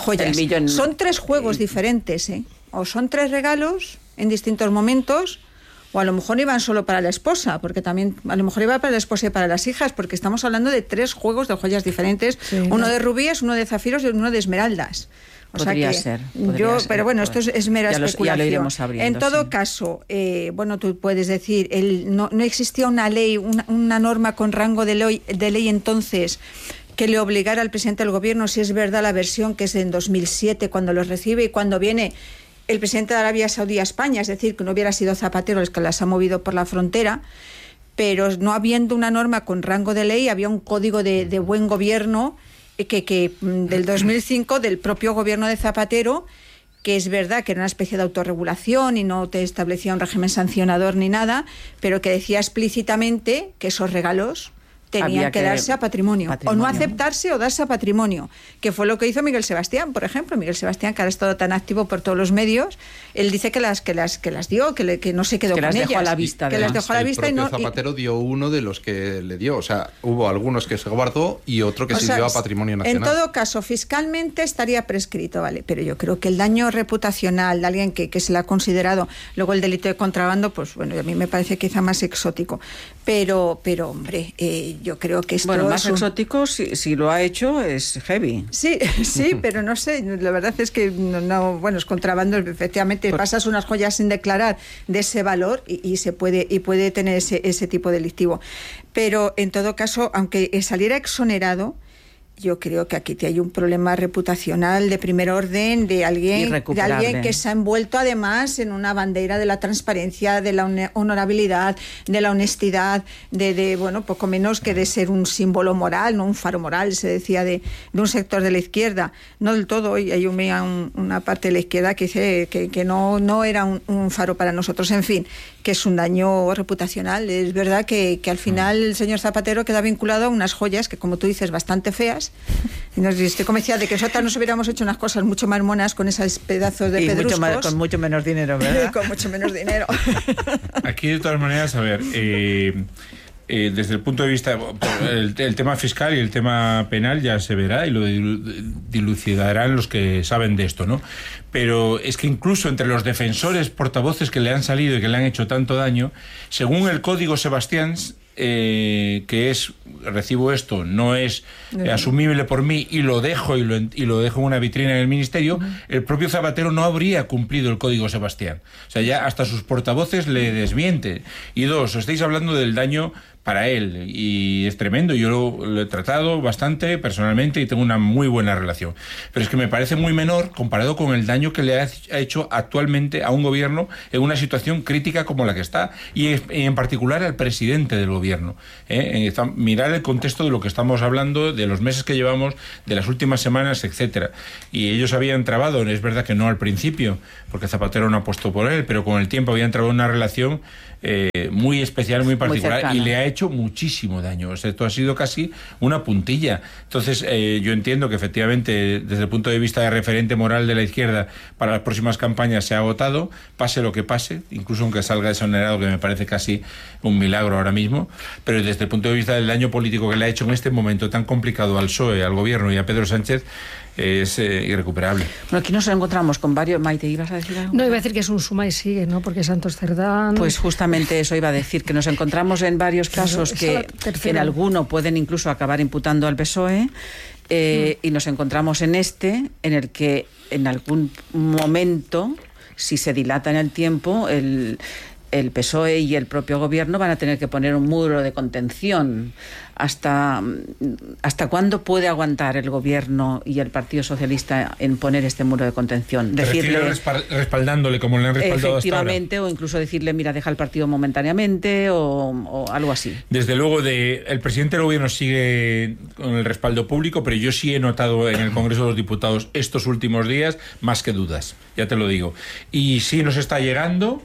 S2: Son 3 juegos diferentes, o son 3 regalos en distintos momentos, o a lo mejor iban solo para la esposa, porque también a lo mejor iba para la esposa y para las hijas, porque estamos hablando de 3 juegos de joyas diferentes, uno de rubíes, uno de zafiros y uno de esmeraldas.
S20: Podría ser.
S2: Pero bueno, esto es mera especulación.
S20: Ya lo iremos abriendo,
S2: en todo caso, bueno, tú puedes decir, no existía una ley, una norma con rango de ley entonces que le obligara al presidente del gobierno, si es verdad la versión que es en 2007, cuando los recibe y cuando viene el presidente de Arabia Saudí a España, es decir, que no hubiera sido Zapatero el que las ha movido por la frontera, pero no habiendo una norma con rango de ley, había un código de buen gobierno que del 2005 del propio gobierno de Zapatero, que es verdad que era una especie de autorregulación y no te establecía un régimen sancionador ni nada, pero que decía explícitamente que esos regalos tenían que darse a patrimonio, o no aceptarse o darse a patrimonio, que fue lo que hizo Miguel Sebastián, por ejemplo. Miguel Sebastián, que ahora ha estado tan activo por todos los medios, él dice que las dio, que no se quedó con ellas,
S20: dejó a la vista,
S2: que las dejó a la vista.
S5: El propio Zapatero dio uno de los que le dio, o sea, hubo algunos que se guardó y otro que se dio a patrimonio nacional.
S2: En todo caso, fiscalmente estaría prescrito, ¿vale? Pero yo creo que el daño reputacional de alguien que se le ha considerado, luego el delito de contrabando, pues bueno, a mí me parece quizá más exótico, pero hombre, yo creo que esto...
S20: Bueno, más exótico, si lo ha hecho, es heavy.
S2: Sí, pero no sé, la verdad es que bueno, es contrabando, efectivamente, pasas unas joyas sin declarar de ese valor y puede tener ese tipo delictivo. Pero en todo caso, aunque saliera exonerado, yo creo que aquí hay un problema reputacional de primer orden de alguien que se ha envuelto además en una bandera de la transparencia, de la honorabilidad, de la honestidad, de bueno, poco menos que de ser un símbolo moral, no un faro moral, se decía de un sector de la izquierda, no del todo. Hoy hay una parte de la izquierda que dice que no era un faro para nosotros. En fin, que es un daño reputacional. Es verdad que al final el señor Zapatero queda vinculado a unas joyas que, como tú dices, bastante feas. Y estoy convencida de que nosotros nos hubiéramos hecho unas cosas mucho más monas con esos pedazos de pedruscos.
S20: Con mucho menos dinero, ¿verdad?
S2: Con mucho menos dinero.
S3: Aquí, de todas maneras, a ver... desde el punto de vista, el tema fiscal y el tema penal ya se verá y lo dilucidarán los que saben de esto, ¿no? Pero es que incluso entre los defensores portavoces que le han salido y que le han hecho tanto daño, según el Código Sebastián, que es, recibo esto, no es asumible por mí y lo dejo dejo en una vitrina en el ministerio, el propio Zapatero no habría cumplido el Código Sebastián. O sea, ya hasta sus portavoces le desmienten. Y dos, estáis hablando del daño para él y es tremendo. Yo lo he tratado bastante personalmente y tengo una muy buena relación, pero es que me parece muy menor comparado con el daño que le ha hecho actualmente a un gobierno en una situación crítica como la que está y en particular al presidente del gobierno. Mirar el contexto de lo que estamos hablando, de los meses que llevamos, de las últimas semanas, etcétera. Y ellos habían trabado, es verdad que no al principio, porque Zapatero no apostó por él, pero con el tiempo habían trabado una relación muy especial, muy particular, y le ha hecho muchísimo daño. O sea, esto ha sido casi una puntilla. Entonces, yo entiendo que efectivamente, desde el punto de vista de referente moral de la izquierda, para las próximas campañas se ha agotado, pase lo que pase, incluso aunque salga exonerado, que me parece casi un milagro ahora mismo, pero desde el punto de vista del daño político que le ha hecho en este momento tan complicado al PSOE, al gobierno y a Pedro Sánchez, es irrecuperable.
S20: Bueno, aquí nos encontramos con varios... Maite, ¿ibas a decir algo?
S4: No, iba a decir que es un suma y sigue, ¿no? Porque Santos Cerdán...
S20: Pues justamente eso iba a decir, que nos encontramos en varios casos que en alguno pueden incluso acabar imputando al PSOE, y nos encontramos en en el que en algún momento, si se dilata en el tiempo, el PSOE y el propio gobierno van a tener que poner un muro de contención. ¿Hasta cuándo puede aguantar el gobierno y el Partido Socialista en poner este muro de contención?
S3: Decirle respaldándole como le han respaldado
S20: efectivamente,
S3: hasta ahora.
S20: O incluso decirle, mira, deja el partido momentáneamente o algo así.
S3: Desde luego, el presidente del gobierno sigue con el respaldo público, pero yo sí he notado en el Congreso de los Diputados estos últimos días más que dudas, ya te lo digo. Y sí nos está llegando,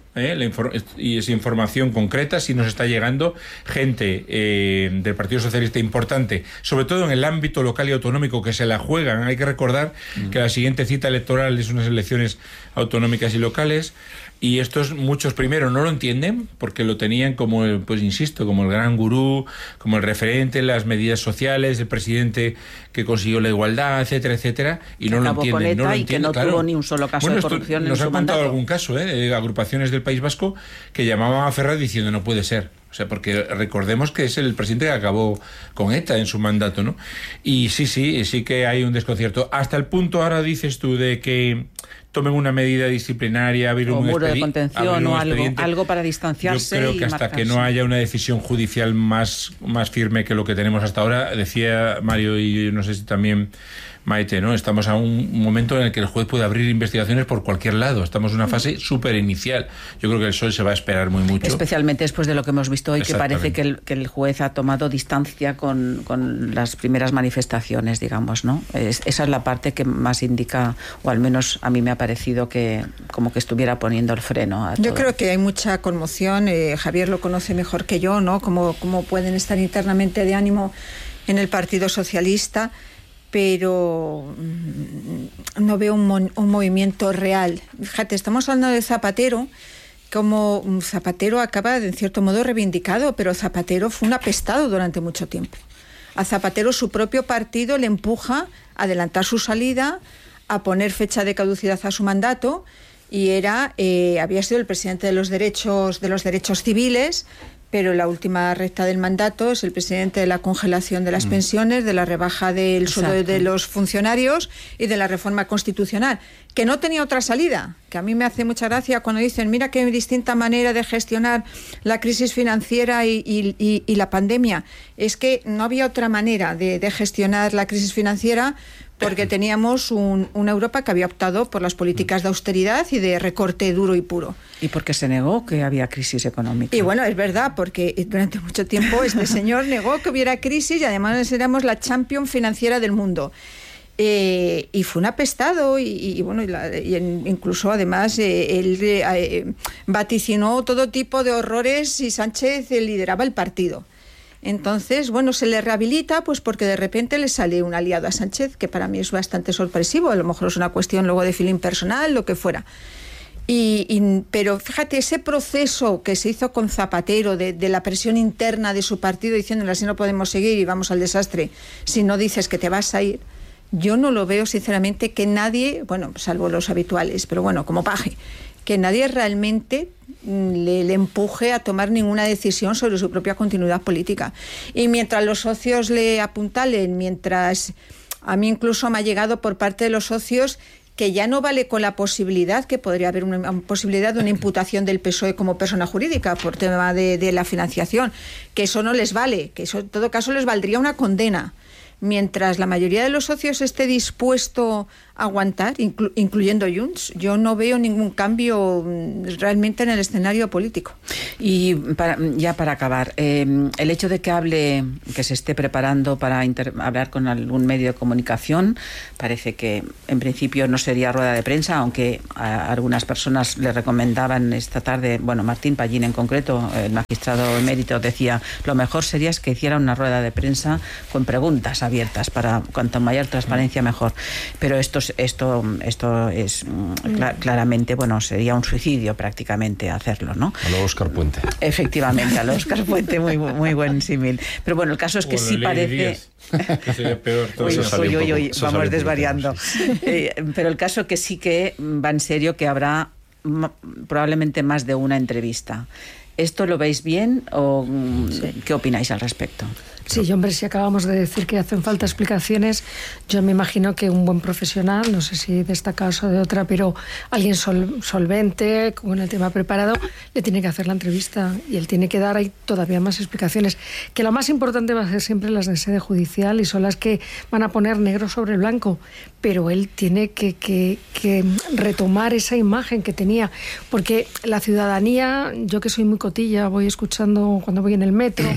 S3: y es información concreta, sí nos está llegando gente del Partido Socialista importante, sobre todo en el ámbito local y autonómico, que se la juegan. Hay que recordar que la siguiente cita electoral es unas elecciones autonómicas y locales, y estos muchos primero no lo entienden porque lo tenían como pues insisto, como el gran gurú, como el referente en las medidas sociales, el presidente que consiguió la igualdad, etcétera, etcétera, y no lo entienden.
S20: Y que no tuvo ni un solo caso de corrupción en su mandato. Nos han contado
S3: algún caso de agrupaciones del País Vasco que llamaban a Ferraz diciendo no puede ser. O sea, porque recordemos que es el presidente que acabó con ETA en su mandato, ¿no? Y sí que hay un desconcierto. Hasta el punto, ahora dices tú, de que tomen una medida disciplinaria, abrir un
S20: muro de contención o algo para distanciarse.
S3: Yo creo que hasta que no haya una decisión judicial más firme que lo que tenemos hasta ahora, decía Mario, y no sé si también Maite, ¿no? Estamos a un momento en el que el juez puede abrir investigaciones por cualquier lado. Estamos en una fase súper inicial. Yo creo que el PSOE se va a esperar muy mucho.
S20: Especialmente después de lo que hemos visto hoy, que parece que el juez ha tomado distancia con las primeras manifestaciones, digamos, ¿no? Esa es la parte que más indica, o al menos a mí me ha parecido que como que estuviera poniendo el freno a todo.
S2: Yo creo que hay mucha conmoción. Javier lo conoce mejor que yo, ¿no? Cómo pueden estar internamente de ánimo en el Partido Socialista, pero no veo un movimiento real. Fíjate, estamos hablando de Zapatero, como Zapatero acaba de, en cierto modo, reivindicado, pero Zapatero fue un apestado durante mucho tiempo. A Zapatero su propio partido le empuja a adelantar su salida, a poner fecha de caducidad a su mandato, y había sido el presidente de los derechos civiles, pero la última recta del mandato es el presidente de la congelación de las pensiones, de la rebaja del sueldo de los funcionarios y de la reforma constitucional, que no tenía otra salida, que a mí me hace mucha gracia cuando dicen, mira qué distinta manera de gestionar la crisis financiera y la pandemia. Es que no había otra manera de gestionar la crisis financiera, porque teníamos una Europa que había optado por las políticas de austeridad y de recorte duro y puro.
S20: Y porque se negó que había crisis económica.
S2: Y bueno, es verdad, porque durante mucho tiempo este señor negó que hubiera crisis y además éramos la champion financiera del mundo. Y fue un apestado y incluso además él vaticinó todo tipo de horrores y Sánchez lideraba el partido. Entonces, bueno, se le rehabilita pues porque de repente le sale un aliado a Sánchez, que para mí es bastante sorpresivo, a lo mejor es una cuestión luego de feeling personal, lo que fuera. Pero fíjate, ese proceso que se hizo con Zapatero de la presión interna de su partido diciéndole así no podemos seguir y vamos al desastre si no dices que te vas a ir, yo no lo veo sinceramente que nadie, bueno, salvo los habituales, pero bueno, como Paje, que nadie realmente le empuje a tomar ninguna decisión sobre su propia continuidad política. Y mientras los socios le apuntalen, mientras a mí incluso me ha llegado por parte de los socios que ya no vale con la posibilidad, que podría haber una posibilidad de una imputación del PSOE como persona jurídica por tema de la financiación, que eso no les vale, que eso en todo caso les valdría una condena. Mientras la mayoría de los socios esté dispuesto a aguantar, incluyendo Junts, yo no veo ningún cambio realmente en el escenario político.
S20: Y para acabar, el hecho de que se esté preparando para hablar con algún medio de comunicación, parece que en principio no sería rueda de prensa, aunque a algunas personas le recomendaban esta tarde, bueno, Martín Pallín en concreto, el magistrado emérito, decía lo mejor sería que hiciera una rueda de prensa con preguntas abiertas, para cuanto mayor transparencia mejor. Pero esto es claramente, bueno, sería un suicidio prácticamente hacerlo, ¿no?
S5: A lo Óscar Puente.
S20: Efectivamente, a lo Óscar Puente, muy buen símil. Pero bueno, el caso es que sí parece...
S3: Que sería peor.
S20: Vamos desvariando. Pero el caso que sí que va en serio, que habrá probablemente más de una entrevista. ¿Esto lo veis bien o qué opináis al respecto?
S4: Sí, hombre, si acabamos de decir que hacen falta explicaciones, yo me imagino que un buen profesional, no sé si de esta casa o de otra, pero alguien solvente, con el tema preparado, le tiene que hacer la entrevista y él tiene que dar ahí todavía más explicaciones. Que lo más importante va a ser siempre las de sede judicial y son las que van a poner negro sobre blanco, pero él tiene que retomar esa imagen que tenía, porque la ciudadanía, yo que soy muy cotilla, voy escuchando cuando voy en el metro,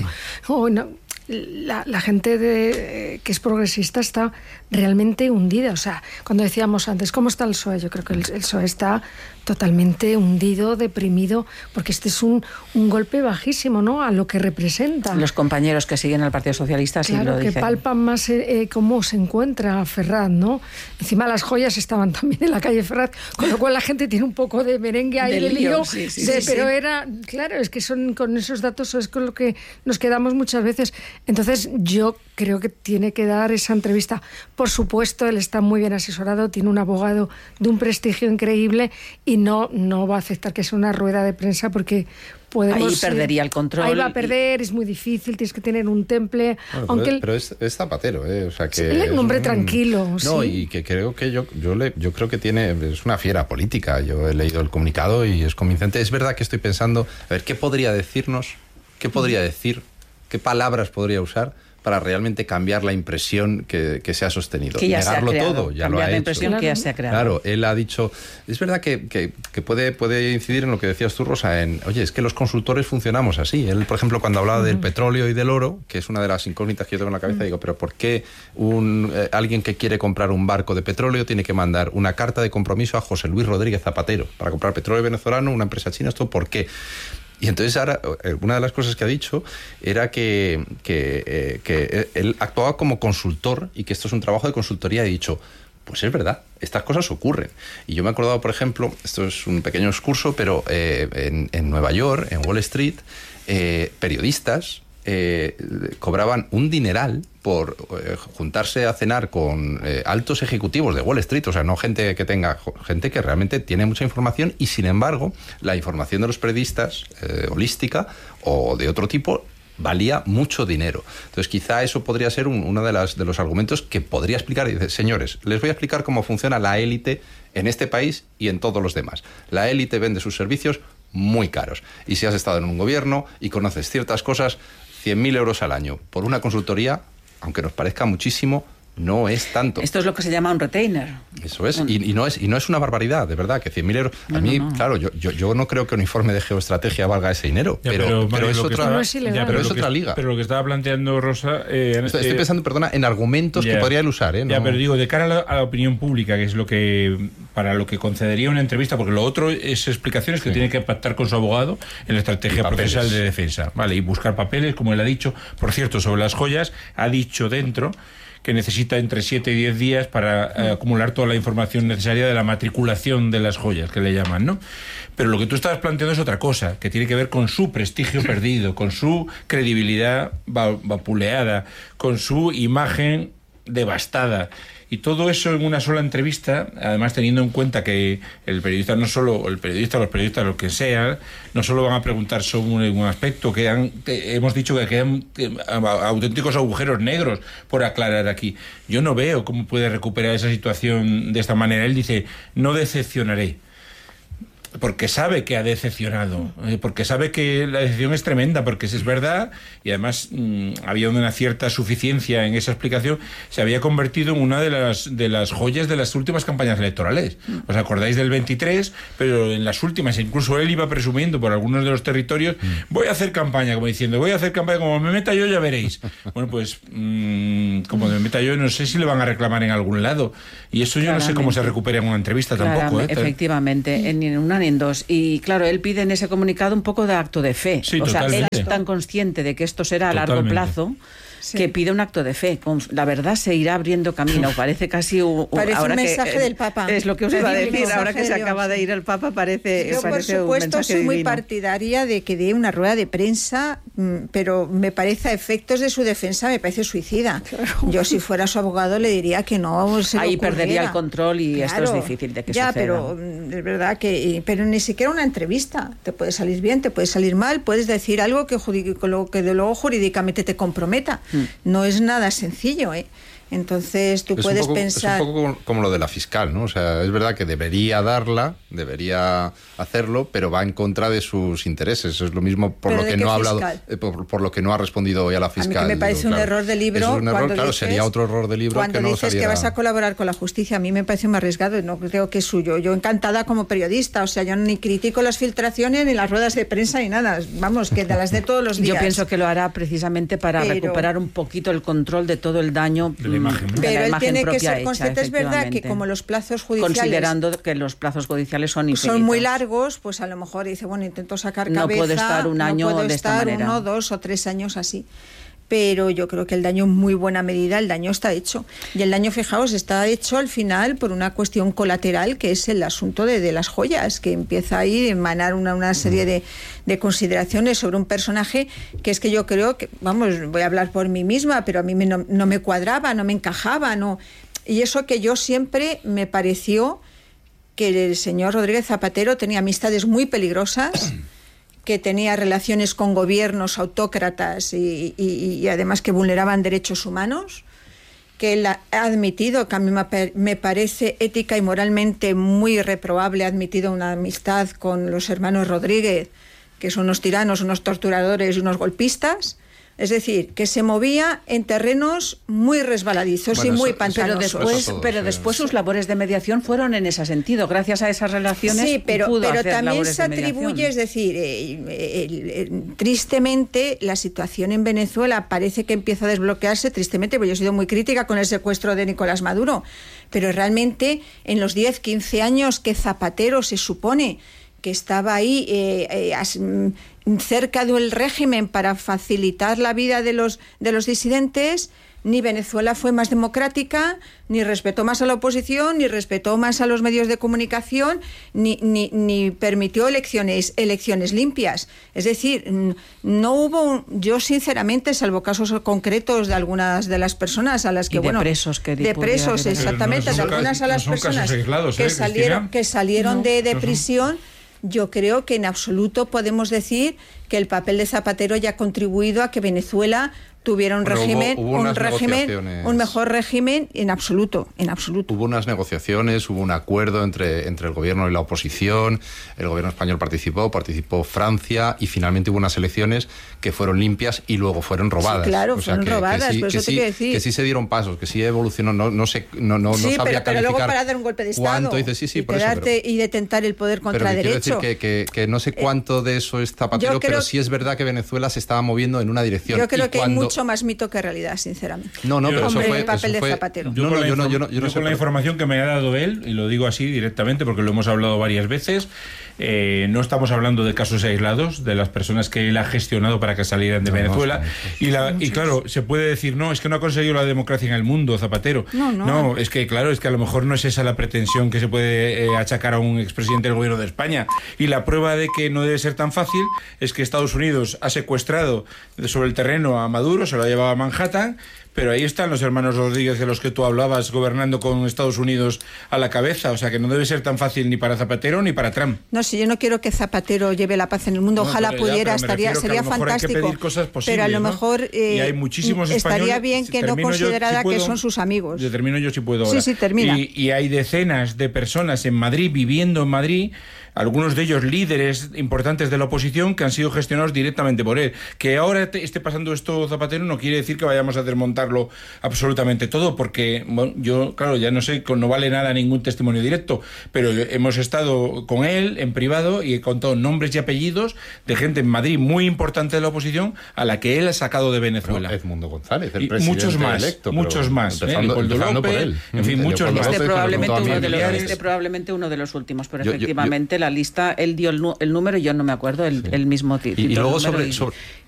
S4: la gente que es progresista está realmente hundida. O sea, cuando decíamos antes, ¿cómo está el PSOE? Yo creo que el PSOE está totalmente hundido, deprimido, porque este es un golpe bajísimo, ¿no?, a lo que representa.
S20: Los compañeros que siguen al Partido Socialista sí lo dicen.
S4: Que palpan más cómo se encuentra Ferraz, ¿no? Encima las joyas estaban también en la calle Ferraz, con lo cual la gente tiene un poco de merengue ahí de lío. Pero era, claro, es que son con esos datos es con lo que nos quedamos muchas veces. Entonces yo creo que tiene que dar esa entrevista. Por supuesto, él está muy bien asesorado, tiene un abogado de un prestigio increíble y no va a aceptar que sea una rueda de prensa porque podemos...
S20: Ahí perdería el control.
S4: Ahí va a perder, es muy difícil, tienes que tener un temple.
S5: Bueno,
S4: aunque
S5: pero es Zapatero, o sea que...
S4: Él es un hombre tranquilo.
S5: No,
S4: sí.
S5: Y que creo que yo creo que es una fiera política. Yo he leído el comunicado y es convincente. Es verdad que estoy pensando, a ver, ¿qué podría decirnos? ¿Qué podría decir? ¿Qué palabras podría usar para realmente cambiar la impresión que se ha sostenido?
S20: Que ya
S5: negarlo
S20: se ha creado,
S5: todo, ya
S20: cambiar
S5: lo ha
S20: la
S5: hecho.
S20: impresión que ya se ha creado.
S5: Claro, él ha dicho, es verdad que puede incidir en lo que decías tú, Rosa, oye, es que los consultores funcionamos así. Él, por ejemplo, cuando hablaba del petróleo y del oro, que es una de las incógnitas que yo tengo en la cabeza, digo, pero ¿por qué alguien que quiere comprar un barco de petróleo tiene que mandar una carta de compromiso a José Luis Rodríguez Zapatero para comprar petróleo venezolano, una empresa china? ¿Esto por qué? Y entonces ahora, una de las cosas que ha dicho era que él actuaba como consultor y que esto es un trabajo de consultoría. He dicho, pues es verdad, estas cosas ocurren. Y yo me he acordado, por ejemplo, esto es un pequeño excurso, pero en Nueva York, en Wall Street, periodistas cobraban un dineral por juntarse a cenar con altos ejecutivos de Wall Street, o sea, no gente que realmente tiene mucha información, y sin embargo la información de los periodistas holística o de otro tipo valía mucho dinero. Entonces quizá eso podría ser uno de los argumentos que podría explicar. Y dice, señores, les voy a explicar cómo funciona la élite en este país y en todos los demás. La élite vende sus servicios muy caros, y si has estado en un gobierno y conoces ciertas cosas, 100.000 euros al año por una consultoría, aunque nos parezca muchísimo, no es tanto.
S20: Esto es lo que se llama un retainer.
S5: Eso es, y no es una barbaridad, de verdad, que 100.000 euros... A mí, claro, yo no creo que un informe de geoestrategia valga ese dinero,
S3: Ya,
S5: pero
S3: Mario,
S5: es otra,
S3: pero
S5: es otra liga.
S3: Pero lo que estaba planteando Rosa...
S5: Estoy pensando, perdona, en argumentos que podrían usar, ¿eh? No.
S3: Ya, pero digo, de cara a la opinión pública, que es lo que para lo que concedería una entrevista, porque lo otro es explicaciones que tiene que pactar con su abogado en la estrategia procesal de defensa, ¿vale? Y buscar papeles, como él ha dicho. Por cierto, sobre las joyas, ha dicho dentro que necesita entre 7 y 10 días para acumular toda la información necesaria de la matriculación de las joyas, que le llaman, ¿no? Pero lo que tú estabas planteando es otra cosa, que tiene que ver con su prestigio perdido, con su credibilidad vapuleada, con su imagen devastada. Y todo eso en una sola entrevista, además teniendo en cuenta que los periodistas, lo que sea, no solo van a preguntar sobre un aspecto, hemos dicho que quedan auténticos agujeros negros por aclarar aquí. Yo no veo cómo puede recuperar esa situación de esta manera. Él dice, no decepcionaré. Porque sabe que ha decepcionado, porque sabe que la decepción es tremenda, porque es verdad, y además había una cierta suficiencia en esa explicación. Se había convertido en una de las joyas de las últimas campañas electorales. ¿Os acordáis del 23? Pero en las últimas, incluso él iba presumiendo por algunos de los territorios, voy a hacer campaña, como diciendo, como me meta yo ya veréis. Bueno, pues como me meta yo, no sé si le van a reclamar en algún lado, y eso yo no sé cómo se recupera en una entrevista tampoco.
S20: Efectivamente, en una ni en dos. Y claro, él pide en ese comunicado un poco de acto de fe.
S3: Sí,
S20: o sea,
S3: totalmente.
S20: él es tan consciente de que esto será a largo plazo que pide un acto de fe. La verdad se irá abriendo camino. Parece casi
S2: parece
S20: ahora
S2: un mensaje
S20: que,
S2: del Papa.
S20: Es lo que os iba a decir. Ahora que se acaba de ir el Papa, parece
S2: Yo, por supuesto,
S20: un mensaje
S2: soy muy
S20: divino.
S2: partidaria de que dé una rueda de prensa, pero me parece, a efectos de su defensa, me parece suicida. Claro. Yo, si fuera su abogado, le diría que no se le
S20: Ahí
S2: ocurriera.
S20: perdería el control y
S2: Claro.
S20: esto es difícil de que
S2: ya,
S20: suceda.
S2: pero es verdad que... Pero ni siquiera una entrevista. Te puede salir bien, te puede salir mal, puedes decir algo que luego jurídicamente te comprometa. No es nada sencillo, ¿eh? Entonces tú puedes pensar...
S5: Es un poco como lo de la fiscal, ¿no? O sea, es verdad que debería hacerlo, pero va en contra de sus intereses. Es lo mismo por lo que no ha hablado, por lo que no ha respondido hoy a la fiscal.
S2: A mí me parece un error de libro.
S5: Eso es un error, claro,
S2: dices,
S5: sería otro error de libro
S2: cuando
S5: que no
S2: dices
S5: saliera...
S2: que vas a colaborar con la justicia, a mí me parece muy arriesgado, no creo que es suyo. Yo encantada como periodista, o sea, yo ni critico las filtraciones, ni las ruedas de prensa, ni nada. Vamos, que de las de todos los días.
S20: Yo pienso que lo hará precisamente para recuperar un poquito el control de todo el daño de la imagen, ¿no?
S2: Pero él tiene que ser
S20: hecha,
S2: consciente, es verdad que como los plazos judiciales...
S20: Considerando que los plazos judiciales son infinitos.
S2: Son muy largos, pues a lo mejor dice, bueno, intento sacar cabeza...
S20: No puedo estar un año de esta manera.
S2: 1, 2 o 3 años así. Pero yo creo que el daño, en muy buena medida, el daño está hecho. Y el daño, fijaos, está hecho al final por una cuestión colateral, que es el asunto de las joyas, que empieza ahí a emanar una serie de consideraciones sobre un personaje que es que yo creo que, vamos, voy a hablar por mí misma, pero a mí no me cuadraba, no me encajaba, no... Y eso que yo siempre me pareció que el señor Rodríguez Zapatero tenía amistades muy peligrosas, que tenía relaciones con gobiernos autócratas y además que vulneraban derechos humanos, que él ha admitido, que a mí me parece ética y moralmente muy reprobable, ha admitido una amistad con los hermanos Rodríguez, que son unos tiranos, unos torturadores y unos golpistas. Es decir, que se movía en terrenos muy resbaladizos y muy pantanosos.
S20: Pero después sus labores de mediación fueron en ese sentido. Gracias a esas relaciones
S2: sí, pero también se atribuye, es decir, tristemente la situación en Venezuela parece que empieza a desbloquearse, tristemente, porque yo he sido muy crítica con el secuestro de Nicolás Maduro, pero realmente en los 10, 15 años que Zapatero se supone que estaba ahí cerca del régimen para facilitar la vida de los disidentes, ni Venezuela fue más democrática, ni respetó más a la oposición, ni respetó más a los medios de comunicación, ni permitió elecciones limpias. Es decir, no hubo, yo sinceramente, salvo casos concretos de algunas de las personas a las que,
S20: de presos,
S2: exactamente, de algunas a las personas que salieron de prisión. Yo creo que en absoluto podemos decir que el papel de Zapatero haya contribuido a que Venezuela tuviera un régimen,
S5: hubo
S2: un mejor régimen en absoluto.
S5: Hubo unas negociaciones, hubo un acuerdo entre el gobierno y la oposición, el gobierno español participó Francia, y finalmente hubo unas elecciones que fueron limpias y luego fueron robadas.
S2: Sí, claro, fueron robadas, pero eso te quiero decir.
S5: Que sí se dieron pasos, que sí evolucionó, no sabría
S2: pero luego para dar un golpe de Estado y detentar el poder contra derecho.
S5: Quiero decir que no sé cuánto de eso es Zapatero, pero sí es verdad que Venezuela se estaba moviendo en una dirección.
S2: Yo creo que hay mucho más mito que realidad, sinceramente.
S5: Pero eso fue...
S2: el papel de Zapatero.
S3: Yo con la información que me ha dado él, y lo digo así directamente porque lo hemos hablado varias veces, no estamos hablando de casos aislados, de las personas que él ha gestionado para que salieran de Venezuela. Y claro, se puede decir, no, es que no ha conseguido la democracia en el mundo, Zapatero. No, es que claro, es que a lo mejor no es esa la pretensión que se puede achacar a un expresidente del gobierno de España. Y la prueba de que no debe ser tan fácil es que Estados Unidos ha secuestrado sobre el terreno a Maduro, se lo ha llevado a Manhattan, pero ahí están los hermanos Rodríguez de los que tú hablabas, gobernando con Estados Unidos a la cabeza. O sea que no debe ser tan fácil ni para Zapatero ni para Trump.
S2: No, si yo no quiero que Zapatero lleve la paz en el mundo, ojalá pudiera, sería fantástico.
S3: Hay que cosas posibles,
S2: pero a lo mejor
S3: y hay muchísimos
S2: estaría bien que no considerara que son sus amigos.
S3: Yo termino yo si puedo ahora.
S2: Sí, termina.
S3: Y hay decenas de personas en Madrid, viviendo en Madrid, algunos de ellos líderes importantes de la oposición, que han sido gestionados directamente por él. Que ahora esté pasando esto Zapatero no quiere decir que vayamos a desmontarlo absolutamente todo, porque bueno, yo, claro, ya no sé, no vale nada ningún testimonio directo, pero hemos estado con él en privado y he contado nombres y apellidos de gente en Madrid muy importante de la oposición a la que él ha sacado de Venezuela.
S5: Pero Edmundo González, el
S3: y
S5: presidente
S3: muchos más,
S5: electo,
S3: muchos más.
S5: Empezando por él.
S3: En fin, muchos más.
S20: Probablemente uno de los últimos, pero efectivamente la lista, él dio el número y yo no me acuerdo el mismo título.
S5: Y luego